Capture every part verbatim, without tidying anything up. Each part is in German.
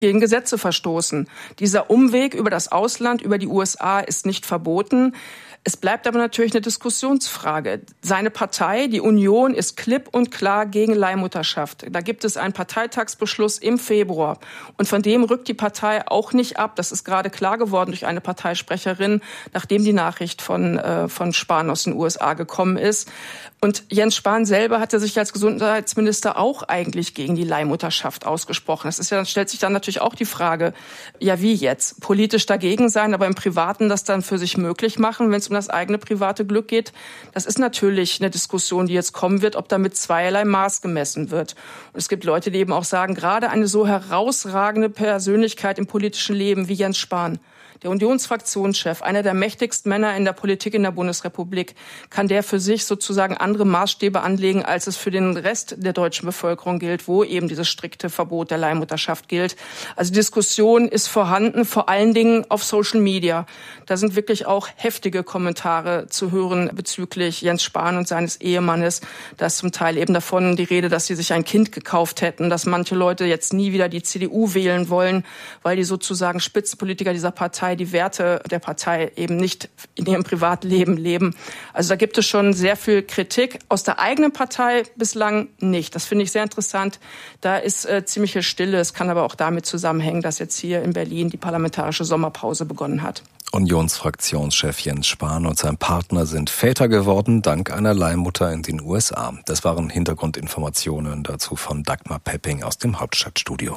gegen Gesetze verstoßen. Dieser Umweg über das Ausland, über die U S A ist nicht verboten. Es bleibt aber natürlich eine Diskussionsfrage. Seine Partei, die Union, ist klipp und klar gegen Leihmutterschaft. Da gibt es einen Parteitagsbeschluss im Februar. Und von dem rückt die Partei auch nicht ab. Das ist gerade klar geworden durch eine Parteisprecherin, nachdem die Nachricht von, äh, von Spahn aus den U S A gekommen ist. Und Jens Spahn selber hatte sich als Gesundheitsminister auch eigentlich gegen die Leihmutterschaft ausgesprochen. Das ist ja, dann stellt sich dann natürlich auch die Frage, ja wie jetzt? Politisch dagegen sein, aber im Privaten das dann für sich möglich machen, wenn es um das eigene private Glück geht? Das ist natürlich eine Diskussion, die jetzt kommen wird, ob da mit zweierlei Maß gemessen wird. Und es gibt Leute, die eben auch sagen, gerade eine so herausragende Persönlichkeit im politischen Leben wie Jens Spahn, der Unionsfraktionschef, einer der mächtigsten Männer in der Politik in der Bundesrepublik, kann der für sich sozusagen andere Maßstäbe anlegen, als es für den Rest der deutschen Bevölkerung gilt, wo eben dieses strikte Verbot der Leihmutterschaft gilt. Also die Diskussion ist vorhanden, vor allen Dingen auf Social Media. Da sind wirklich auch heftige Kommentare zu hören bezüglich Jens Spahn und seines Ehemannes. Da ist zum Teil eben davon die Rede, dass sie sich ein Kind gekauft hätten, dass manche Leute jetzt nie wieder die C D U wählen wollen, weil die sozusagen Spitzenpolitiker dieser Partei die Werte der Partei eben nicht in ihrem Privatleben leben. Also da gibt es schon sehr viel Kritik. Aus der eigenen Partei bislang nicht. Das finde ich sehr interessant. Da ist äh, ziemliche Stille. Es kann aber auch damit zusammenhängen, dass jetzt hier in Berlin die parlamentarische Sommerpause begonnen hat. Unionsfraktionschef Jens Spahn und sein Partner sind Väter geworden, dank einer Leihmutter in den U S A. Das waren Hintergrundinformationen dazu von Dagmar Pepping aus dem Hauptstadtstudio.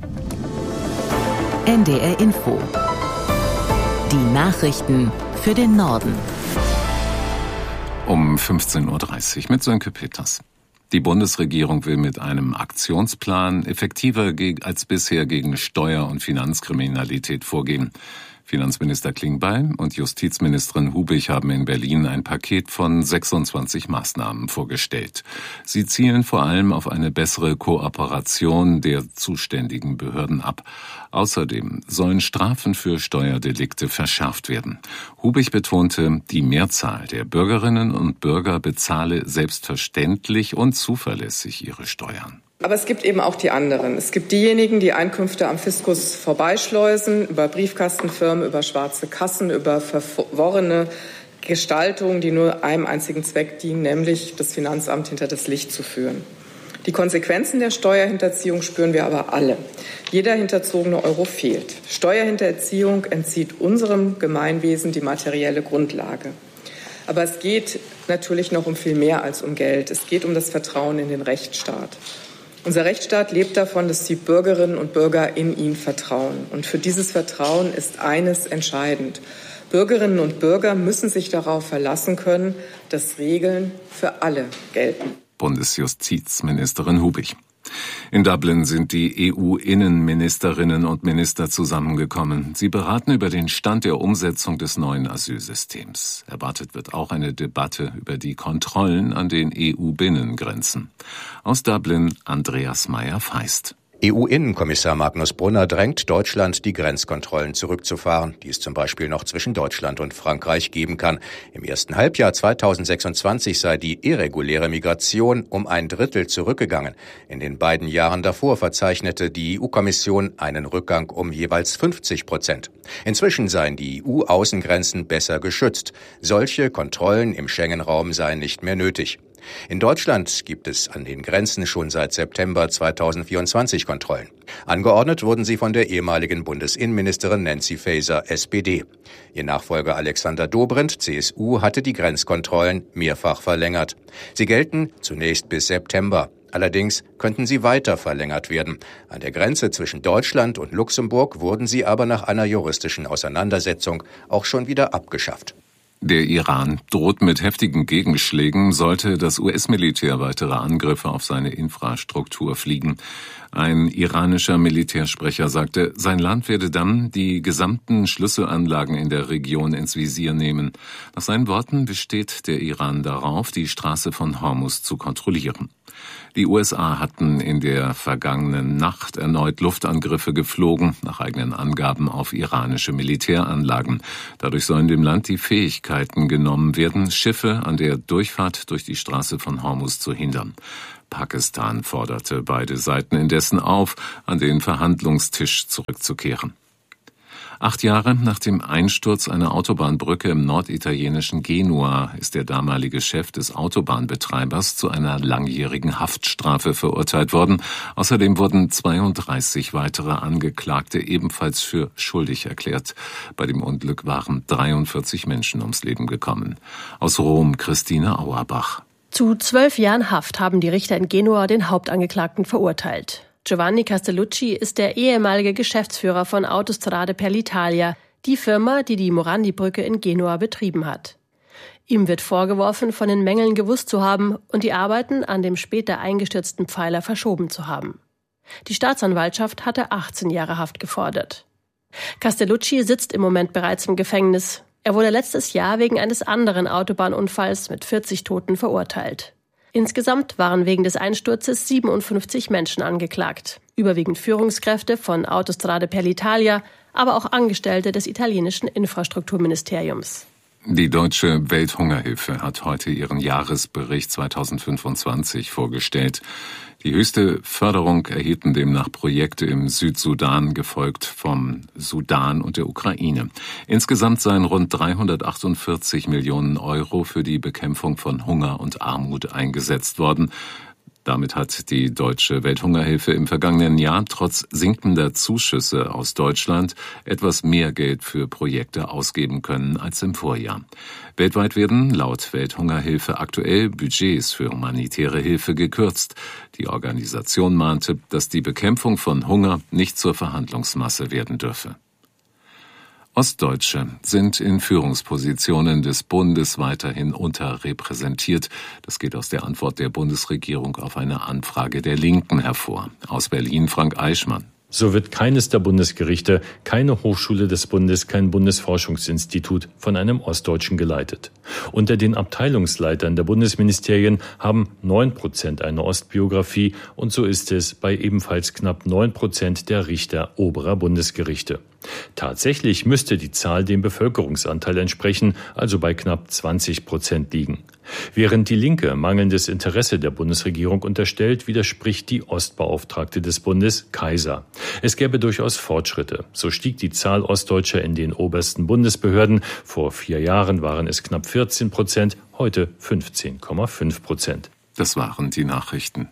N D R Info. Die Nachrichten für den Norden. Um fünfzehn Uhr dreißig mit Sönke Peters. Die Bundesregierung will mit einem Aktionsplan effektiver als bisher gegen Steuer- und Finanzkriminalität vorgehen. Finanzminister Klingbeil und Justizministerin Hubig haben in Berlin ein Paket von sechsundzwanzig Maßnahmen vorgestellt. Sie zielen vor allem auf eine bessere Kooperation der zuständigen Behörden ab. Außerdem sollen Strafen für Steuerdelikte verschärft werden. Hubig betonte, die Mehrzahl der Bürgerinnen und Bürger bezahle selbstverständlich und zuverlässig ihre Steuern. Aber es gibt eben auch die anderen. Es gibt diejenigen, die Einkünfte am Fiskus vorbeischleusen, über Briefkastenfirmen, über schwarze Kassen, über verworrene Gestaltungen, die nur einem einzigen Zweck dienen, nämlich das Finanzamt hinter das Licht zu führen. Die Konsequenzen der Steuerhinterziehung spüren wir aber alle. Jeder hinterzogene Euro fehlt. Steuerhinterziehung entzieht unserem Gemeinwesen die materielle Grundlage. Aber es geht natürlich noch um viel mehr als um Geld. Es geht um das Vertrauen in den Rechtsstaat. Unser Rechtsstaat lebt davon, dass die Bürgerinnen und Bürger in ihn vertrauen. Und für dieses Vertrauen ist eines entscheidend. Bürgerinnen und Bürger müssen sich darauf verlassen können, dass Regeln für alle gelten. Bundesjustizministerin Hubig. In Dublin sind die E U-Innenministerinnen und Minister zusammengekommen. Sie beraten über den Stand der Umsetzung des neuen Asylsystems. Erwartet wird auch eine Debatte über die Kontrollen an den E U-Binnengrenzen. Aus Dublin Andreas Meyer-Feist. E U-Innenkommissar Magnus Brunner drängt Deutschland, die Grenzkontrollen zurückzufahren, die es zum Beispiel noch zwischen Deutschland und Frankreich geben kann. Im ersten Halbjahr zweitausendsechsundzwanzig sei die irreguläre Migration um ein Drittel zurückgegangen. In den beiden Jahren davor verzeichnete die E U-Kommission einen Rückgang um jeweils fünfzig Prozent. Inzwischen seien die E U-Außengrenzen besser geschützt. Solche Kontrollen im Schengen-Raum seien nicht mehr nötig. In Deutschland gibt es an den Grenzen schon seit September zweitausendvierundzwanzig Kontrollen. Angeordnet wurden sie von der ehemaligen Bundesinnenministerin Nancy Faeser, S P D. Ihr Nachfolger Alexander Dobrindt, C S U, hatte die Grenzkontrollen mehrfach verlängert. Sie gelten zunächst bis September. Allerdings könnten sie weiter verlängert werden. An der Grenze zwischen Deutschland und Luxemburg wurden sie aber nach einer juristischen Auseinandersetzung auch schon wieder abgeschafft. Der Iran droht mit heftigen Gegenschlägen, sollte das U S-Militär weitere Angriffe auf seine Infrastruktur fliegen. Ein iranischer Militärsprecher sagte, sein Land werde dann die gesamten Schlüsselanlagen in der Region ins Visier nehmen. Nach seinen Worten besteht der Iran darauf, die Straße von Hormuz zu kontrollieren. Die U S A hatten in der vergangenen Nacht erneut Luftangriffe geflogen, nach eigenen Angaben auf iranische Militäranlagen. Dadurch sollen dem Land die Fähigkeiten genommen werden, Schiffe an der Durchfahrt durch die Straße von Hormuz zu hindern. Pakistan forderte beide Seiten indessen auf, an den Verhandlungstisch zurückzukehren. Acht Jahre nach dem Einsturz einer Autobahnbrücke im norditalienischen Genua ist der damalige Chef des Autobahnbetreibers zu einer langjährigen Haftstrafe verurteilt worden. Außerdem wurden zweiunddreißig weitere Angeklagte ebenfalls für schuldig erklärt. Bei dem Unglück waren dreiundvierzig Menschen ums Leben gekommen. Aus Rom Christine Auerbach. Zu zwölf Jahren Haft haben die Richter in Genua den Hauptangeklagten verurteilt. Giovanni Castellucci ist der ehemalige Geschäftsführer von Autostrade per l'Italia, die Firma, die die Morandi-Brücke in Genua betrieben hat. Ihm wird vorgeworfen, von den Mängeln gewusst zu haben und die Arbeiten an dem später eingestürzten Pfeiler verschoben zu haben. Die Staatsanwaltschaft hatte achtzehn Jahre Haft gefordert. Castellucci sitzt im Moment bereits im Gefängnis. Er wurde letztes Jahr wegen eines anderen Autobahnunfalls mit vierzig Toten verurteilt. Insgesamt waren wegen des Einsturzes siebenundfünfzig Menschen angeklagt, überwiegend Führungskräfte von Autostrade per l'Italia, aber auch Angestellte des italienischen Infrastrukturministeriums. Die Deutsche Welthungerhilfe hat heute ihren Jahresbericht zweitausendfünfundzwanzig vorgestellt. Die höchste Förderung erhielten demnach Projekte im Südsudan, gefolgt vom Sudan und der Ukraine. Insgesamt seien rund dreihundertachtundvierzig Millionen Euro für die Bekämpfung von Hunger und Armut eingesetzt worden. Damit hat die Deutsche Welthungerhilfe im vergangenen Jahr trotz sinkender Zuschüsse aus Deutschland etwas mehr Geld für Projekte ausgeben können als im Vorjahr. Weltweit werden laut Welthungerhilfe aktuell Budgets für humanitäre Hilfe gekürzt. Die Organisation mahnte, dass die Bekämpfung von Hunger nicht zur Verhandlungsmasse werden dürfe. Ostdeutsche sind in Führungspositionen des Bundes weiterhin unterrepräsentiert. Das geht aus der Antwort der Bundesregierung auf eine Anfrage der Linken hervor. Aus Berlin Frank Eichmann. So wird keines der Bundesgerichte, keine Hochschule des Bundes, kein Bundesforschungsinstitut von einem Ostdeutschen geleitet. Unter den Abteilungsleitern der Bundesministerien haben neun Prozent eine Ostbiografie und so ist es bei ebenfalls knapp neun Prozent der Richter oberer Bundesgerichte. Tatsächlich müsste die Zahl dem Bevölkerungsanteil entsprechen, also bei knapp zwanzig Prozent liegen. Während die Linke mangelndes Interesse der Bundesregierung unterstellt, widerspricht die Ostbeauftragte des Bundes, Kaiser. Es gäbe durchaus Fortschritte. So stieg die Zahl Ostdeutscher in den obersten Bundesbehörden. Vor vier Jahren waren es knapp vierzehn Prozent, heute fünfzehn Komma fünf Prozent. Das waren die Nachrichten.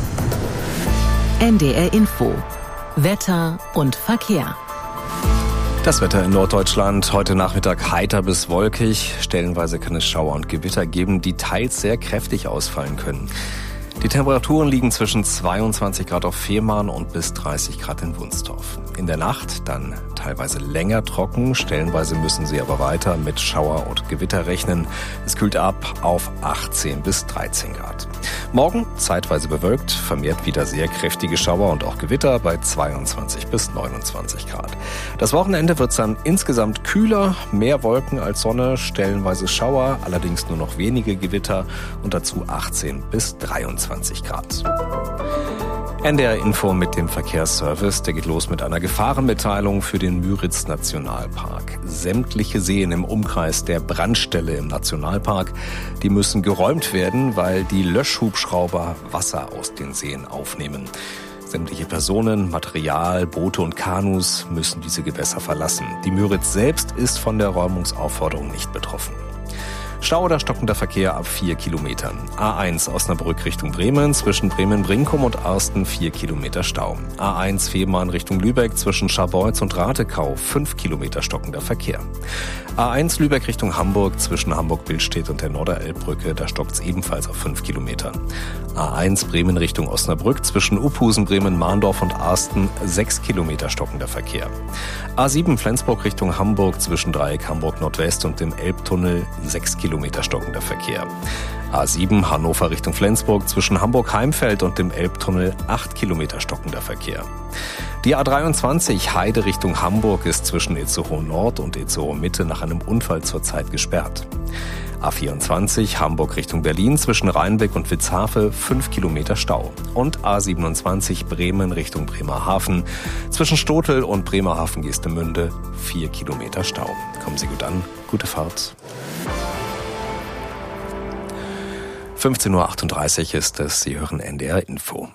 N D R Info. Wetter und Verkehr. Das Wetter in Norddeutschland heute Nachmittag heiter bis wolkig. Stellenweise kann es Schauer und Gewitter geben, die teils sehr kräftig ausfallen können. Die Temperaturen liegen zwischen zweiundzwanzig Grad auf Fehmarn und bis dreißig Grad in Wunstorf. In der Nacht dann teilweise länger trocken, stellenweise müssen sie aber weiter mit Schauer und Gewitter rechnen. Es kühlt ab auf achtzehn bis dreizehn Grad. Morgen zeitweise bewölkt, vermehrt wieder sehr kräftige Schauer und auch Gewitter bei zweiundzwanzig bis neunundzwanzig Grad. Das Wochenende wird dann insgesamt kühler, mehr Wolken als Sonne, stellenweise Schauer, allerdings nur noch wenige Gewitter und dazu achtzehn bis dreiundzwanzig Grad. N D R Info mit dem Verkehrsservice. Der geht los mit einer Gefahrenmitteilung für den Müritz-Nationalpark. Sämtliche Seen im Umkreis der Brandstelle im Nationalpark, die müssen geräumt werden, weil die Löschhubschrauber Wasser aus den Seen aufnehmen. Sämtliche Personen, Material, Boote und Kanus müssen diese Gewässer verlassen. Die Müritz selbst ist von der Räumungsaufforderung nicht betroffen. Stau oder stockender Verkehr ab vier Kilometern. A eins Osnabrück Richtung Bremen, zwischen Bremen-Brinkum und Arsten vier Kilometer Stau. A eins Fehmarn Richtung Lübeck, zwischen Scharbeutz und Ratekau fünf Kilometer stockender Verkehr. A eins Lübeck Richtung Hamburg, zwischen Hamburg-Billstedt und der Norderelbbrücke, da stockt's ebenfalls auf fünf Kilometern. A eins Bremen Richtung Osnabrück, zwischen Uphusen, Bremen, Mahndorf und Arsten sechs Kilometer stockender Verkehr. A sieben Flensburg Richtung Hamburg, zwischen Dreieck Hamburg Nordwest und dem Elbtunnel sechs Kilometer stockender Verkehr. A sieben Hannover Richtung Flensburg, zwischen Hamburg-Heimfeld und dem Elbtunnel acht Kilometer stockender Verkehr. Die A dreiundzwanzig Heide Richtung Hamburg ist zwischen Itzehoe Nord und Itzehoe Mitte nach einem Unfall zurzeit gesperrt. A vierundzwanzig Hamburg Richtung Berlin, zwischen Rheinbeck und Witzhafe fünf Kilometer Stau. Und A siebenundzwanzig Bremen Richtung Bremerhaven, zwischen Stotel und Bremerhaven-Geestemünde vier Kilometer Stau. Kommen Sie gut an, gute Fahrt. fünfzehn Uhr achtunddreißig ist es. Sie hören N D R Info.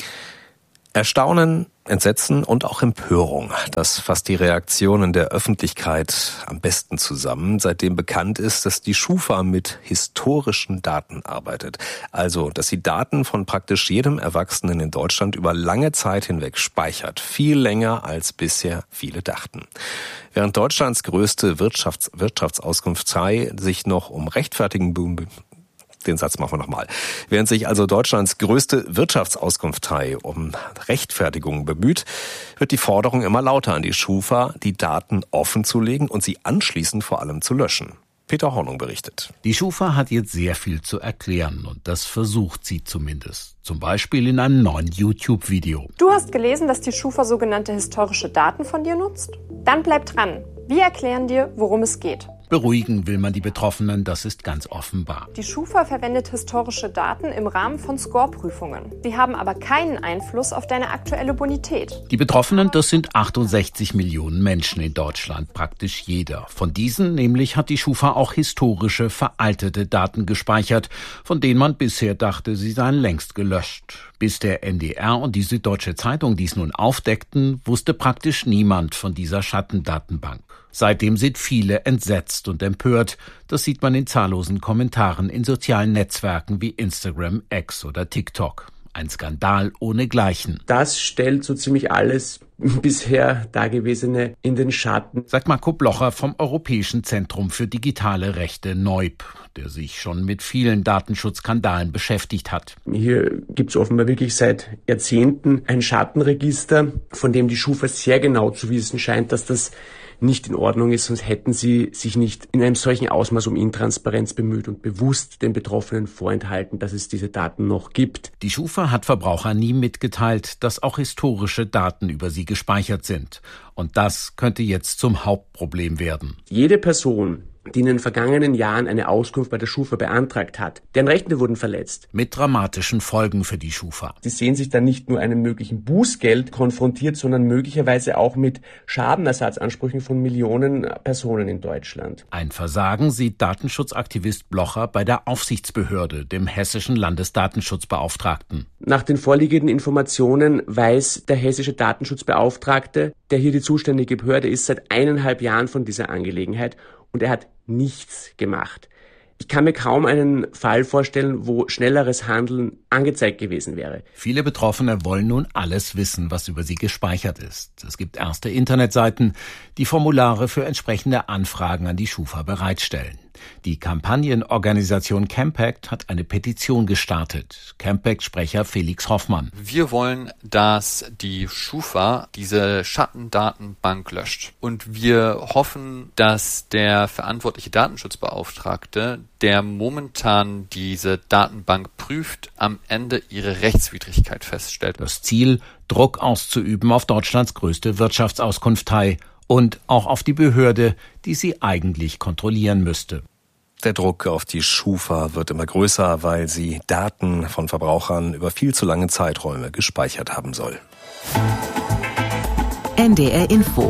Erstaunen, Entsetzen und auch Empörung. Das fasst die Reaktionen der Öffentlichkeit am besten zusammen, seitdem bekannt ist, dass die Schufa mit historischen Daten arbeitet. Also, dass sie Daten von praktisch jedem Erwachsenen in Deutschland über lange Zeit hinweg speichert. Viel länger als bisher viele dachten. Während Deutschlands größte Wirtschafts- Wirtschaftsauskunftei sich noch um Rechtfertigen bemüht, Den Satz machen wir nochmal. Während sich also Deutschlands größte Wirtschaftsauskunftei um Rechtfertigung bemüht, wird die Forderung immer lauter an die Schufa, die Daten offenzulegen und sie anschließend vor allem zu löschen. Peter Hornung berichtet. Die Schufa hat jetzt sehr viel zu erklären und das versucht sie zumindest. Zum Beispiel in einem neuen YouTube-Video. Du hast gelesen, dass die Schufa sogenannte historische Daten von dir nutzt? Dann bleib dran. Wir erklären dir, worum es geht. Beruhigen will man die Betroffenen, das ist ganz offenbar. Die Schufa verwendet historische Daten im Rahmen von Score-Prüfungen. Sie haben aber keinen Einfluss auf deine aktuelle Bonität. Die Betroffenen, das sind achtundsechzig Millionen Menschen in Deutschland, praktisch jeder. Von diesen nämlich hat die Schufa auch historische, veraltete Daten gespeichert, von denen man bisher dachte, sie seien längst gelöscht. Bis der N D R und die Süddeutsche Zeitung dies nun aufdeckten, wusste praktisch niemand von dieser Schattendatenbank. Seitdem sind viele entsetzt und empört. Das sieht man in zahllosen Kommentaren in sozialen Netzwerken wie Instagram, X oder TikTok. Ein Skandal ohnegleichen. Das stellt so ziemlich alles bisher Dagewesene in den Schatten, sagt Marco Blocher vom Europäischen Zentrum für digitale Rechte Neub, der sich schon mit vielen Datenschutzskandalen beschäftigt hat. Hier gibt es offenbar wirklich seit Jahrzehnten ein Schattenregister, von dem die Schufa sehr genau zu wissen scheint, dass das nicht in Ordnung ist, sonst hätten sie sich nicht in einem solchen Ausmaß um Intransparenz bemüht und bewusst den Betroffenen vorenthalten, dass es diese Daten noch gibt. Die Schufa hat Verbraucher nie mitgeteilt, dass auch historische Daten über sie gespeichert sind. Und das könnte jetzt zum Hauptproblem werden. Jede Person, die in den vergangenen Jahren eine Auskunft bei der Schufa beantragt hat, deren Rechte wurden verletzt. Mit dramatischen Folgen für die Schufa. Sie sehen sich dann nicht nur einem möglichen Bußgeld konfrontiert, sondern möglicherweise auch mit Schadenersatzansprüchen von Millionen Personen in Deutschland. Ein Versagen sieht Datenschutzaktivist Blocher bei der Aufsichtsbehörde, dem hessischen Landesdatenschutzbeauftragten. Nach den vorliegenden Informationen weiß der hessische Datenschutzbeauftragte, der hier die zuständige Behörde ist, seit eineinhalb Jahren von dieser Angelegenheit. Und er hat nichts gemacht. Ich kann mir kaum einen Fall vorstellen, wo schnelleres Handeln angezeigt gewesen wäre. Viele Betroffene wollen nun alles wissen, was über sie gespeichert ist. Es gibt erste Internetseiten, die Formulare für entsprechende Anfragen an die Schufa bereitstellen. Die Kampagnenorganisation Campact hat eine Petition gestartet. Campact-Sprecher Felix Hoffmann. Wir wollen, dass die Schufa diese Schattendatenbank löscht. Und wir hoffen, dass der verantwortliche Datenschutzbeauftragte, der momentan diese Datenbank prüft, am Ende ihre Rechtswidrigkeit feststellt. Das Ziel, Druck auszuüben auf Deutschlands größte Wirtschaftsauskunftei und auch auf die Behörde, die sie eigentlich kontrollieren müsste. Der Druck auf die Schufa wird immer größer, weil sie Daten von Verbrauchern über viel zu lange Zeiträume gespeichert haben soll. N D R Info.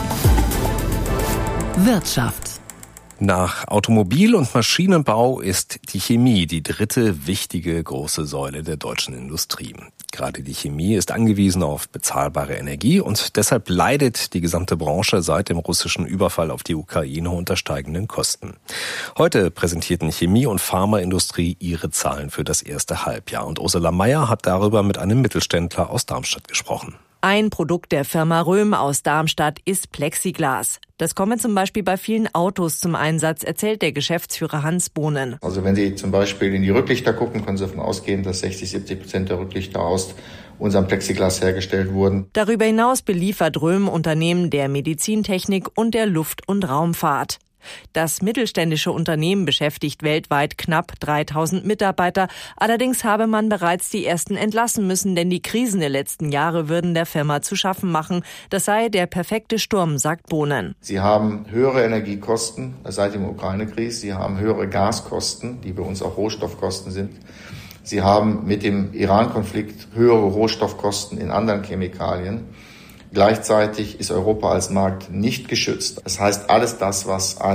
Wirtschaft. Nach Automobil- und Maschinenbau ist die Chemie die dritte wichtige große Säule der deutschen Industrie. Gerade die Chemie ist angewiesen auf bezahlbare Energie und deshalb leidet die gesamte Branche seit dem russischen Überfall auf die Ukraine unter steigenden Kosten. Heute präsentierten Chemie- und Pharmaindustrie ihre Zahlen für das erste Halbjahr und Ursula Mayer hat darüber mit einem Mittelständler aus Darmstadt gesprochen. Ein Produkt der Firma Röhm aus Darmstadt ist Plexiglas. Das komme zum Beispiel bei vielen Autos zum Einsatz, erzählt der Geschäftsführer Hans Bohnen. Also wenn Sie zum Beispiel in die Rücklichter gucken, können Sie davon ausgehen, dass sechzig, siebzig Prozent der Rücklichter aus unserem Plexiglas hergestellt wurden. Darüber hinaus beliefert Röhm Unternehmen der Medizintechnik und der Luft- und Raumfahrt. Das mittelständische Unternehmen beschäftigt weltweit knapp dreitausend Mitarbeiter. Allerdings habe man bereits die ersten entlassen müssen, denn die Krisen der letzten Jahre würden der Firma zu schaffen machen. Das sei der perfekte Sturm, sagt Bohnen. Sie haben höhere Energiekosten seit dem Ukraine-Krieg. Sie haben höhere Gaskosten, die bei uns auch Rohstoffkosten sind. Sie haben mit dem Iran-Konflikt höhere Rohstoffkosten in anderen Chemikalien. Gleichzeitig ist Europa als Markt nicht geschützt. Das heißt, alles das, was an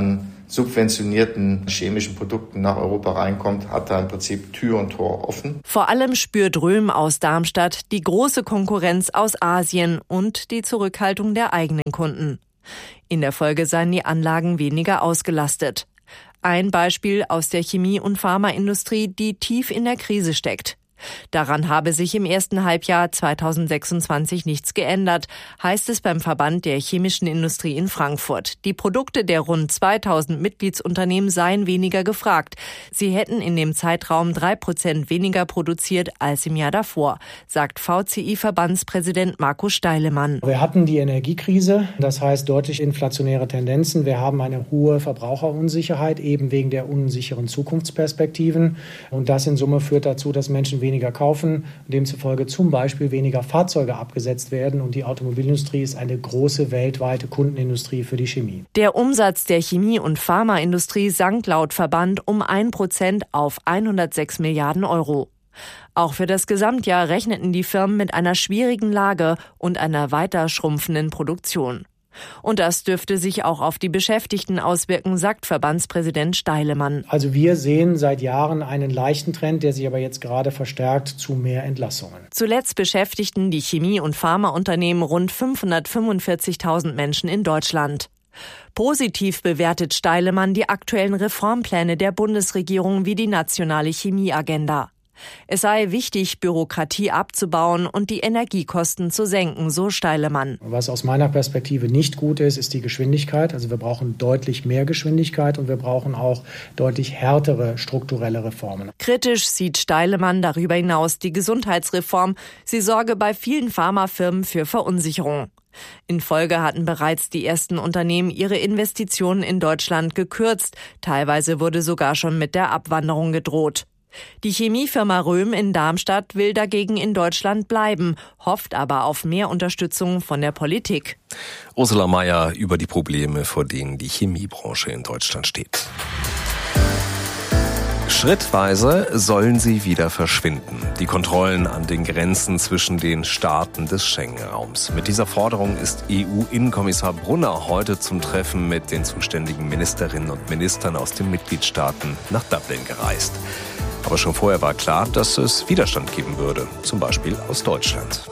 subventionierten chemischen Produkten nach Europa reinkommt, hat da im Prinzip Tür und Tor offen. Vor allem spürt Röhm aus Darmstadt die große Konkurrenz aus Asien und die Zurückhaltung der eigenen Kunden. In der Folge seien die Anlagen weniger ausgelastet. Ein Beispiel aus der Chemie- und Pharmaindustrie, die tief in der Krise steckt. Daran habe sich im ersten Halbjahr zweitausendsechsundzwanzig nichts geändert, heißt es beim Verband der chemischen Industrie in Frankfurt. Die Produkte der rund zweitausend Mitgliedsunternehmen seien weniger gefragt. Sie hätten in dem Zeitraum drei Prozent weniger produziert als im Jahr davor, sagt V C I-Verbandspräsident Markus Steilemann. Wir hatten die Energiekrise, das heißt deutlich inflationäre Tendenzen. Wir haben eine hohe Verbraucherunsicherheit, eben wegen der unsicheren Zukunftsperspektiven. Und das in Summe führt dazu, dass Menschen weniger weniger kaufen, demzufolge zum Beispiel weniger Fahrzeuge abgesetzt werden. Und die Automobilindustrie ist eine große weltweite Kundenindustrie für die Chemie. Der Umsatz der Chemie- und Pharmaindustrie sank laut Verband um ein Prozent auf hundertsechs Milliarden Euro. Auch für das Gesamtjahr rechneten die Firmen mit einer schwierigen Lage und einer weiter schrumpfenden Produktion. Und das dürfte sich auch auf die Beschäftigten auswirken, sagt Verbandspräsident Steilemann. Also wir sehen seit Jahren einen leichten Trend, der sich aber jetzt gerade verstärkt zu mehr Entlassungen. Zuletzt beschäftigten die Chemie- und Pharmaunternehmen rund fünfhundertfünfundvierzigtausend Menschen in Deutschland. Positiv bewertet Steilemann die aktuellen Reformpläne der Bundesregierung wie die nationale Chemieagenda. Es sei wichtig, Bürokratie abzubauen und die Energiekosten zu senken, so Steilemann. Was aus meiner Perspektive nicht gut ist, ist die Geschwindigkeit. Also wir brauchen deutlich mehr Geschwindigkeit und wir brauchen auch deutlich härtere strukturelle Reformen. Kritisch sieht Steilemann darüber hinaus die Gesundheitsreform. Sie sorge bei vielen Pharmafirmen für Verunsicherung. In Folge hatten bereits die ersten Unternehmen ihre Investitionen in Deutschland gekürzt. Teilweise wurde sogar schon mit der Abwanderung gedroht. Die Chemiefirma Röhm in Darmstadt will dagegen in Deutschland bleiben, hofft aber auf mehr Unterstützung von der Politik. Ursula Mayer über die Probleme, vor denen die Chemiebranche in Deutschland steht. Schrittweise sollen sie wieder verschwinden. Die Kontrollen an den Grenzen zwischen den Staaten des Schengen-Raums. Mit dieser Forderung ist E U-Innenkommissar Brunner heute zum Treffen mit den zuständigen Ministerinnen und Ministern aus den Mitgliedstaaten nach Dublin gereist. Aber schon vorher war klar, dass es Widerstand geben würde, zum Beispiel aus Deutschland.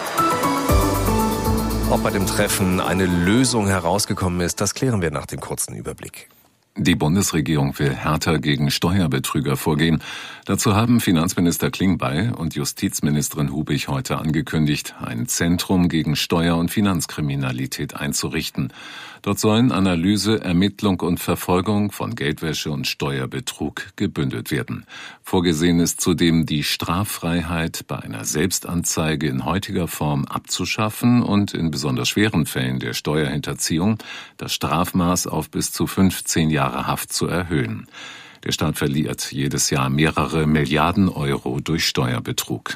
Ob bei dem Treffen eine Lösung herausgekommen ist, das klären wir nach dem kurzen Überblick. Die Bundesregierung will härter gegen Steuerbetrüger vorgehen. Dazu haben Finanzminister Klingbeil und Justizministerin Hubig heute angekündigt, ein Zentrum gegen Steuer- und Finanzkriminalität einzurichten. Dort sollen Analyse, Ermittlung und Verfolgung von Geldwäsche und Steuerbetrug gebündelt werden. Vorgesehen ist zudem, die Straffreiheit bei einer Selbstanzeige in heutiger Form abzuschaffen und in besonders schweren Fällen der Steuerhinterziehung das Strafmaß auf bis zu fünfzehn Jahre Haft zu erhöhen. Der Staat verliert jedes Jahr mehrere Milliarden Euro durch Steuerbetrug.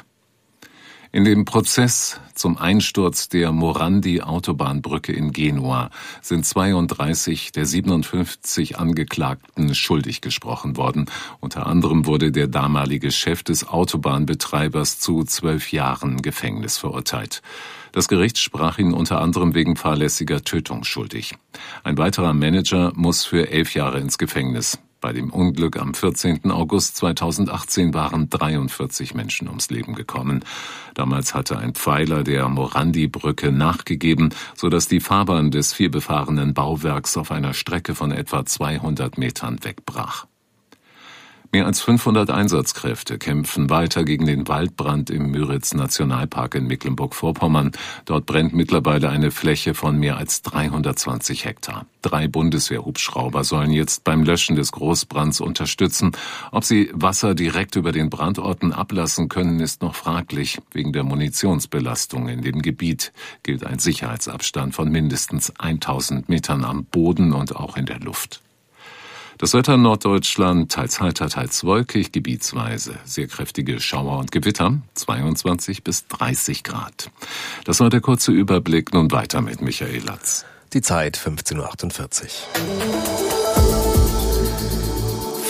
In dem Prozess zum Einsturz der Morandi-Autobahnbrücke in Genua sind zweiunddreißig der siebenundfünfzig Angeklagten schuldig gesprochen worden. Unter anderem wurde der damalige Chef des Autobahnbetreibers zu zwölf Jahren Gefängnis verurteilt. Das Gericht sprach ihn unter anderem wegen fahrlässiger Tötung schuldig. Ein weiterer Manager muss für elf Jahre ins Gefängnis. Bei dem Unglück am vierzehnten August zweitausendachtzehn waren dreiundvierzig Menschen ums Leben gekommen. Damals hatte ein Pfeiler der Morandi-Brücke nachgegeben, sodass die Fahrbahn des vielbefahrenen Bauwerks auf einer Strecke von etwa zweihundert Metern wegbrach. Mehr als fünfhundert Einsatzkräfte kämpfen weiter gegen den Waldbrand im Müritz-Nationalpark in Mecklenburg-Vorpommern. Dort brennt mittlerweile eine Fläche von mehr als dreihundertzwanzig Hektar. Drei Bundeswehrhubschrauber sollen jetzt beim Löschen des Großbrands unterstützen. Ob sie Wasser direkt über den Brandorten ablassen können, ist noch fraglich. Wegen der Munitionsbelastung in dem Gebiet gilt ein Sicherheitsabstand von mindestens tausend Metern am Boden und auch in der Luft. Das Wetter in Norddeutschland teils heiter, teils wolkig, gebietsweise sehr kräftige Schauer und Gewitter, zweiundzwanzig bis dreißig Grad. Das war der kurze Überblick, nun weiter mit Michael Latz. Die Zeit fünfzehn Uhr achtundvierzig.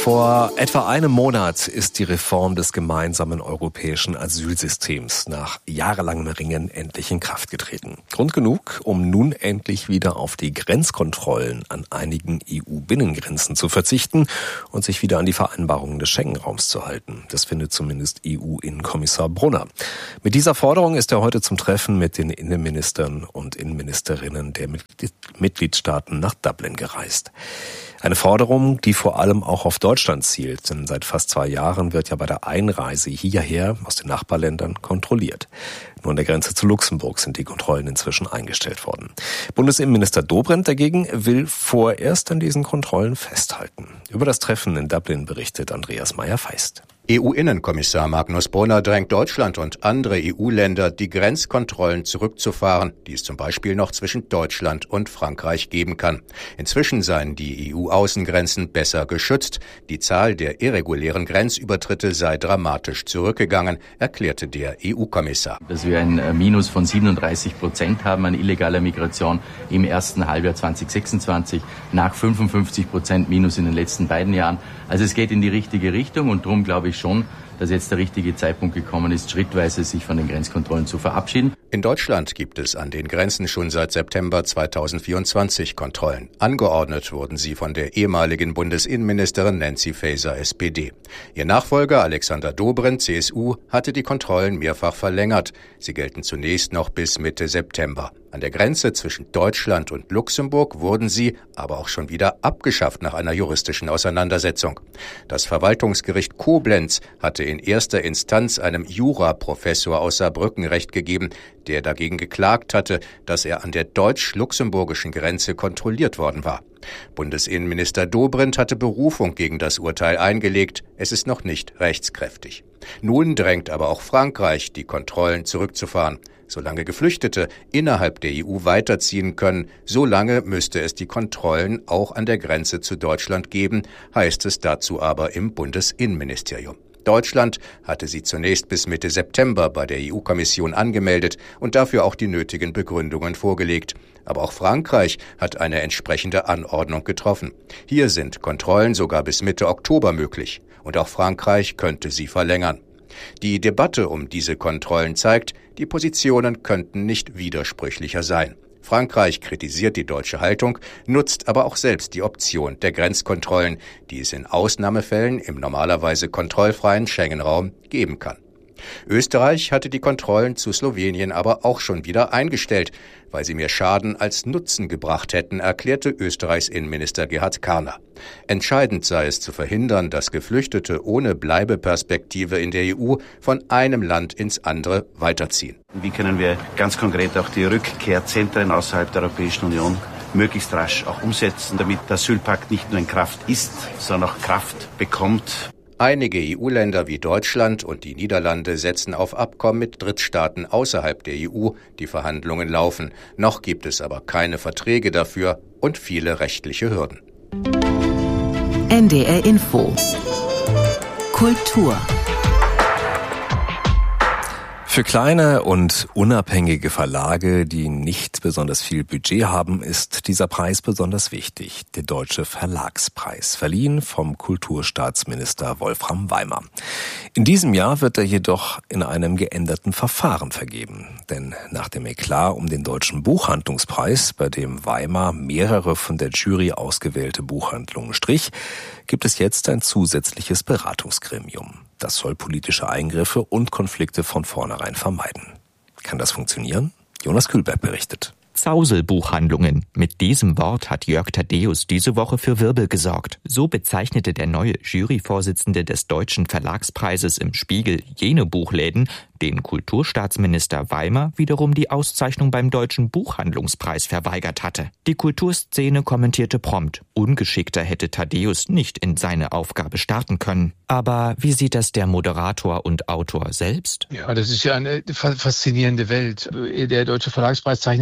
Vor etwa einem Monat ist die Reform des gemeinsamen europäischen Asylsystems nach jahrelangem Ringen endlich in Kraft getreten. Grund genug, um nun endlich wieder auf die Grenzkontrollen an einigen E U-Binnengrenzen zu verzichten und sich wieder an die Vereinbarungen des Schengen-Raums zu halten. Das findet zumindest E U-Innenkommissar Brunner. Mit dieser Forderung ist er heute zum Treffen mit den Innenministern und Innenministerinnen der Mitgliedstaaten nach Dublin gereist. Eine Forderung, die vor allem auch auf Deutschland zielt, denn seit fast zwei Jahren wird ja bei der Einreise hierher aus den Nachbarländern kontrolliert. Nur an der Grenze zu Luxemburg sind die Kontrollen inzwischen eingestellt worden. Bundesinnenminister Dobrindt dagegen will vorerst an diesen Kontrollen festhalten. Über das Treffen in Dublin berichtet Andreas Meyer-Feist. E U-Innenkommissar Magnus Brunner drängt Deutschland und andere E U-Länder, die Grenzkontrollen zurückzufahren, die es zum Beispiel noch zwischen Deutschland und Frankreich geben kann. Inzwischen seien die E U-Außengrenzen besser geschützt. Die Zahl der irregulären Grenzübertritte sei dramatisch zurückgegangen, erklärte der E U-Kommissar. Dass wir ein Minus von siebenunddreißig Prozent haben an illegaler Migration im ersten Halbjahr zweitausendsechsundzwanzig, nach fünfundfünfzig Prozent Minus in den letzten beiden Jahren. Also es geht in die richtige Richtung und darum glaube ich schon, dass jetzt der richtige Zeitpunkt gekommen ist, schrittweise sich von den Grenzkontrollen zu verabschieden. In Deutschland gibt es an den Grenzen schon seit September zweitausendvierundzwanzig Kontrollen. Angeordnet wurden sie von der ehemaligen Bundesinnenministerin Nancy Faeser, S P D. Ihr Nachfolger Alexander Dobrindt, C S U, hatte die Kontrollen mehrfach verlängert. Sie gelten zunächst noch bis Mitte September. An der Grenze zwischen Deutschland und Luxemburg wurden sie aber auch schon wieder abgeschafft nach einer juristischen Auseinandersetzung. Das Verwaltungsgericht Koblenz hatte in erster Instanz einem Juraprofessor aus Saarbrücken Recht gegeben, der dagegen geklagt hatte, dass er an der deutsch-luxemburgischen Grenze kontrolliert worden war. Bundesinnenminister Dobrindt hatte Berufung gegen das Urteil eingelegt. Es ist noch nicht rechtskräftig. Nun drängt aber auch Frankreich, die Kontrollen zurückzufahren. Solange Geflüchtete innerhalb der E U weiterziehen können, solange müsste es die Kontrollen auch an der Grenze zu Deutschland geben, heißt es dazu aber im Bundesinnenministerium. Deutschland hatte sie zunächst bis Mitte September bei der E U-Kommission angemeldet und dafür auch die nötigen Begründungen vorgelegt. Aber auch Frankreich hat eine entsprechende Anordnung getroffen. Hier sind Kontrollen sogar bis Mitte Oktober möglich. Und auch Frankreich könnte sie verlängern. Die Debatte um diese Kontrollen zeigt, die Positionen könnten nicht widersprüchlicher sein. Frankreich kritisiert die deutsche Haltung, nutzt aber auch selbst die Option der Grenzkontrollen, die es in Ausnahmefällen im normalerweise kontrollfreien Schengen-Raum geben kann. Österreich hatte die Kontrollen zu Slowenien aber auch schon wieder eingestellt, weil sie mehr Schaden als Nutzen gebracht hätten, erklärte Österreichs Innenminister Gerhard Karner. Entscheidend sei es zu verhindern, dass Geflüchtete ohne Bleibeperspektive in der E U von einem Land ins andere weiterziehen. Wie können wir ganz konkret auch die Rückkehrzentren außerhalb der Europäischen Union möglichst rasch auch umsetzen, damit der Asylpakt nicht nur in Kraft ist, sondern auch Kraft bekommt. Einige E U-Länder wie Deutschland und die Niederlande setzen auf Abkommen mit Drittstaaten außerhalb der E U. Die Verhandlungen laufen. Noch gibt es aber keine Verträge dafür und viele rechtliche Hürden. N D R Info Kultur. Für kleine und unabhängige Verlage, die nicht besonders viel Budget haben, ist dieser Preis besonders wichtig. Der Deutsche Verlagspreis, verliehen vom Kulturstaatsminister Wolfram Weimer. In diesem Jahr wird er jedoch in einem geänderten Verfahren vergeben. Denn nach dem Eklat um den Deutschen Buchhandlungspreis, bei dem Weimer mehrere von der Jury ausgewählte Buchhandlungen strich, gibt es jetzt ein zusätzliches Beratungsgremium. Das soll politische Eingriffe und Konflikte von vornherein vermeiden. Kann das funktionieren? Jonas Kühlberg berichtet. Zauselbuchhandlungen. Mit diesem Wort hat Jörg Thaddeus diese Woche für Wirbel gesorgt. So bezeichnete der neue Juryvorsitzende des Deutschen Verlagspreises im Spiegel jene Buchläden, denen Kulturstaatsminister Weimer wiederum die Auszeichnung beim Deutschen Buchhandlungspreis verweigert hatte. Die Kulturszene kommentierte prompt, ungeschickter hätte Thaddeus nicht in seine Aufgabe starten können. Aber wie sieht das der Moderator und Autor selbst? Ja, das ist ja eine faszinierende Welt. Der Deutsche Verlagspreis zeichnet ja jetzt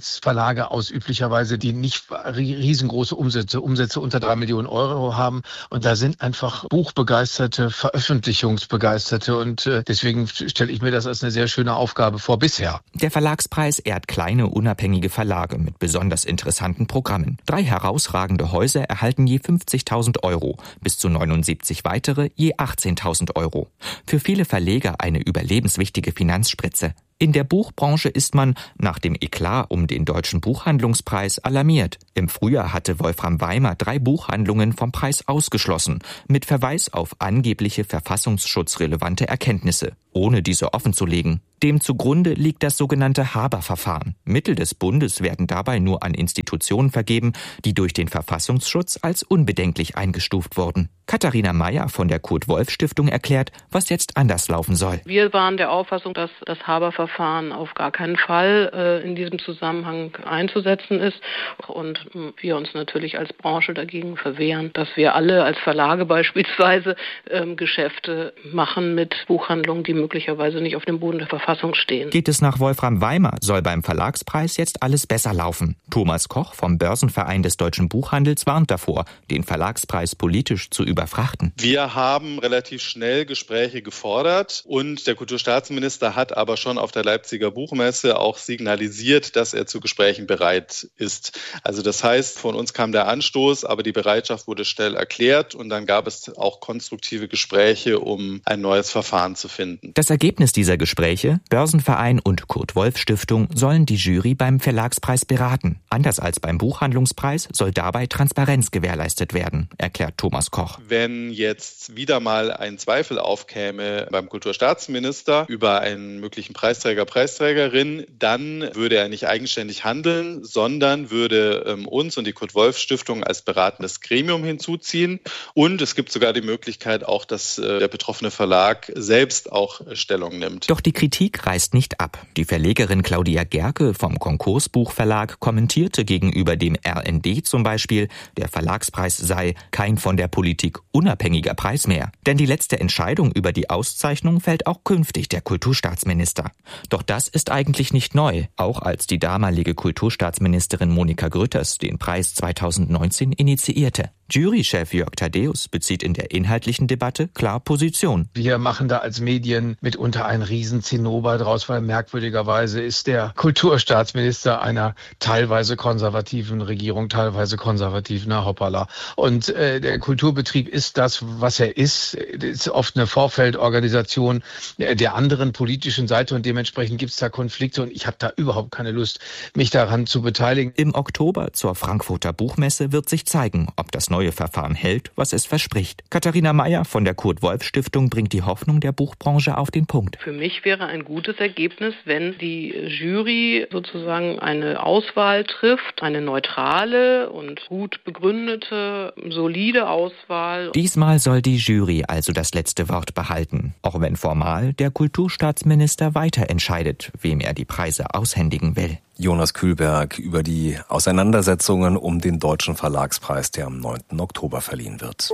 Durchschnittsverlage aus üblicherweise, die nicht riesengroße Umsätze, Umsätze unter drei Millionen Euro haben. Und da sind einfach Buchbegeisterte, Veröffentlichungsbegeisterte. Und deswegen stelle ich mir das als eine sehr schöne Aufgabe vor bisher. Der Verlagspreis ehrt kleine, unabhängige Verlage mit besonders interessanten Programmen. Drei herausragende Häuser erhalten je fünfzigtausend Euro, bis zu neunundsiebzig weitere je achtzehntausend Euro. Für viele Verleger eine überlebenswichtige Finanzspritze. In der Buchbranche ist man nach dem Eklat um den Deutschen Buchhandlungspreis alarmiert. Im Frühjahr hatte Wolfram Weimer drei Buchhandlungen vom Preis ausgeschlossen, mit Verweis auf angebliche verfassungsschutzrelevante Erkenntnisse, ohne diese offenzulegen. Dem zugrunde liegt das sogenannte Haber-Verfahren. Mittel des Bundes werden dabei nur an Institutionen vergeben, die durch den Verfassungsschutz als unbedenklich eingestuft wurden. Katharina Mayer von der Kurt-Wolf-Stiftung erklärt, was jetzt anders laufen soll. Wir waren der Auffassung, dass das Haber-Verfahren auf gar keinen Fall äh, in diesem Zusammenhang einzusetzen ist und äh, wir uns natürlich als Branche dagegen verwehren, dass wir alle als Verlage beispielsweise äh, Geschäfte machen mit Buchhandlungen, die möglicherweise nicht auf dem Boden der Verfassung stehen. Geht es nach Wolfram Weimer, soll beim Verlagspreis jetzt alles besser laufen. Thomas Koch vom Börsenverein des Deutschen Buchhandels warnt davor, den Verlagspreis politisch zu überfrachten. Wir haben relativ schnell Gespräche gefordert und der Kulturstaatsminister hat aber schon auf der Leipziger Buchmesse auch signalisiert, dass er zu Gesprächen bereit ist. Also das heißt, von uns kam der Anstoß, aber die Bereitschaft wurde schnell erklärt und dann gab es auch konstruktive Gespräche, um ein neues Verfahren zu finden. Das Ergebnis dieser Gespräche: Börsenverein und Kurt-Wolf-Stiftung sollen die Jury beim Verlagspreis beraten. Anders als beim Buchhandlungspreis soll dabei Transparenz gewährleistet werden, erklärt Thomas Koch. Wenn jetzt wieder mal ein Zweifel aufkäme beim Kulturstaatsminister über einen möglichen Preisträger, Preisträgerin, dann würde er nicht eigenständig handeln, sondern würde ähm, uns und die Kurt-Wolf-Stiftung als beratendes Gremium hinzuziehen. Und es gibt sogar die Möglichkeit auch, dass äh, der betroffene Verlag selbst auch äh, Stellung nimmt. Doch die Kritik reißt nicht ab. Die Verlegerin Claudia Gerke vom Konkursbuchverlag kommentierte gegenüber dem R N D zum Beispiel, der Verlagspreis sei kein von der Politik unabhängiger Preis mehr. Denn die letzte Entscheidung über die Auszeichnung fällt auch künftig der Kulturstaatsminister. Doch das ist eigentlich nicht neu, auch als die damalige Kulturstaatsministerin Monika Grütters den Preis zweitausendneunzehn initiierte. Jurychef Jörg Thaddeus bezieht in der inhaltlichen Debatte klar Position. Wir machen da als Medien mitunter einen Riesenzinnober draus, weil merkwürdigerweise ist der Kulturstaatsminister einer teilweise konservativen Regierung, teilweise konservativ, na hoppala. Und äh, der Kulturbetrieb ist das, was er ist. Ist oft eine Vorfeldorganisation der anderen politischen Seite und dementsprechend gibt es da Konflikte und ich habe da überhaupt keine Lust, mich daran zu beteiligen. Im Oktober zur Frankfurter Buchmesse wird sich zeigen, ob das neue Verfahren hält, was es verspricht. Katharina Mayer von der Kurt-Wolf-Stiftung bringt die Hoffnung der Buchbranche auf den Punkt. Für mich wäre ein gutes Ergebnis, wenn die Jury sozusagen eine Auswahl trifft, eine neutrale und gut begründete, solide Auswahl. Diesmal soll die Jury also das letzte Wort behalten, auch wenn formal der Kulturstaatsminister weiter entscheidet, wem er die Preise aushändigen will. Jonas Kühlberg über die Auseinandersetzungen um den Deutschen Verlagspreis, der am neunten Oktober verliehen wird.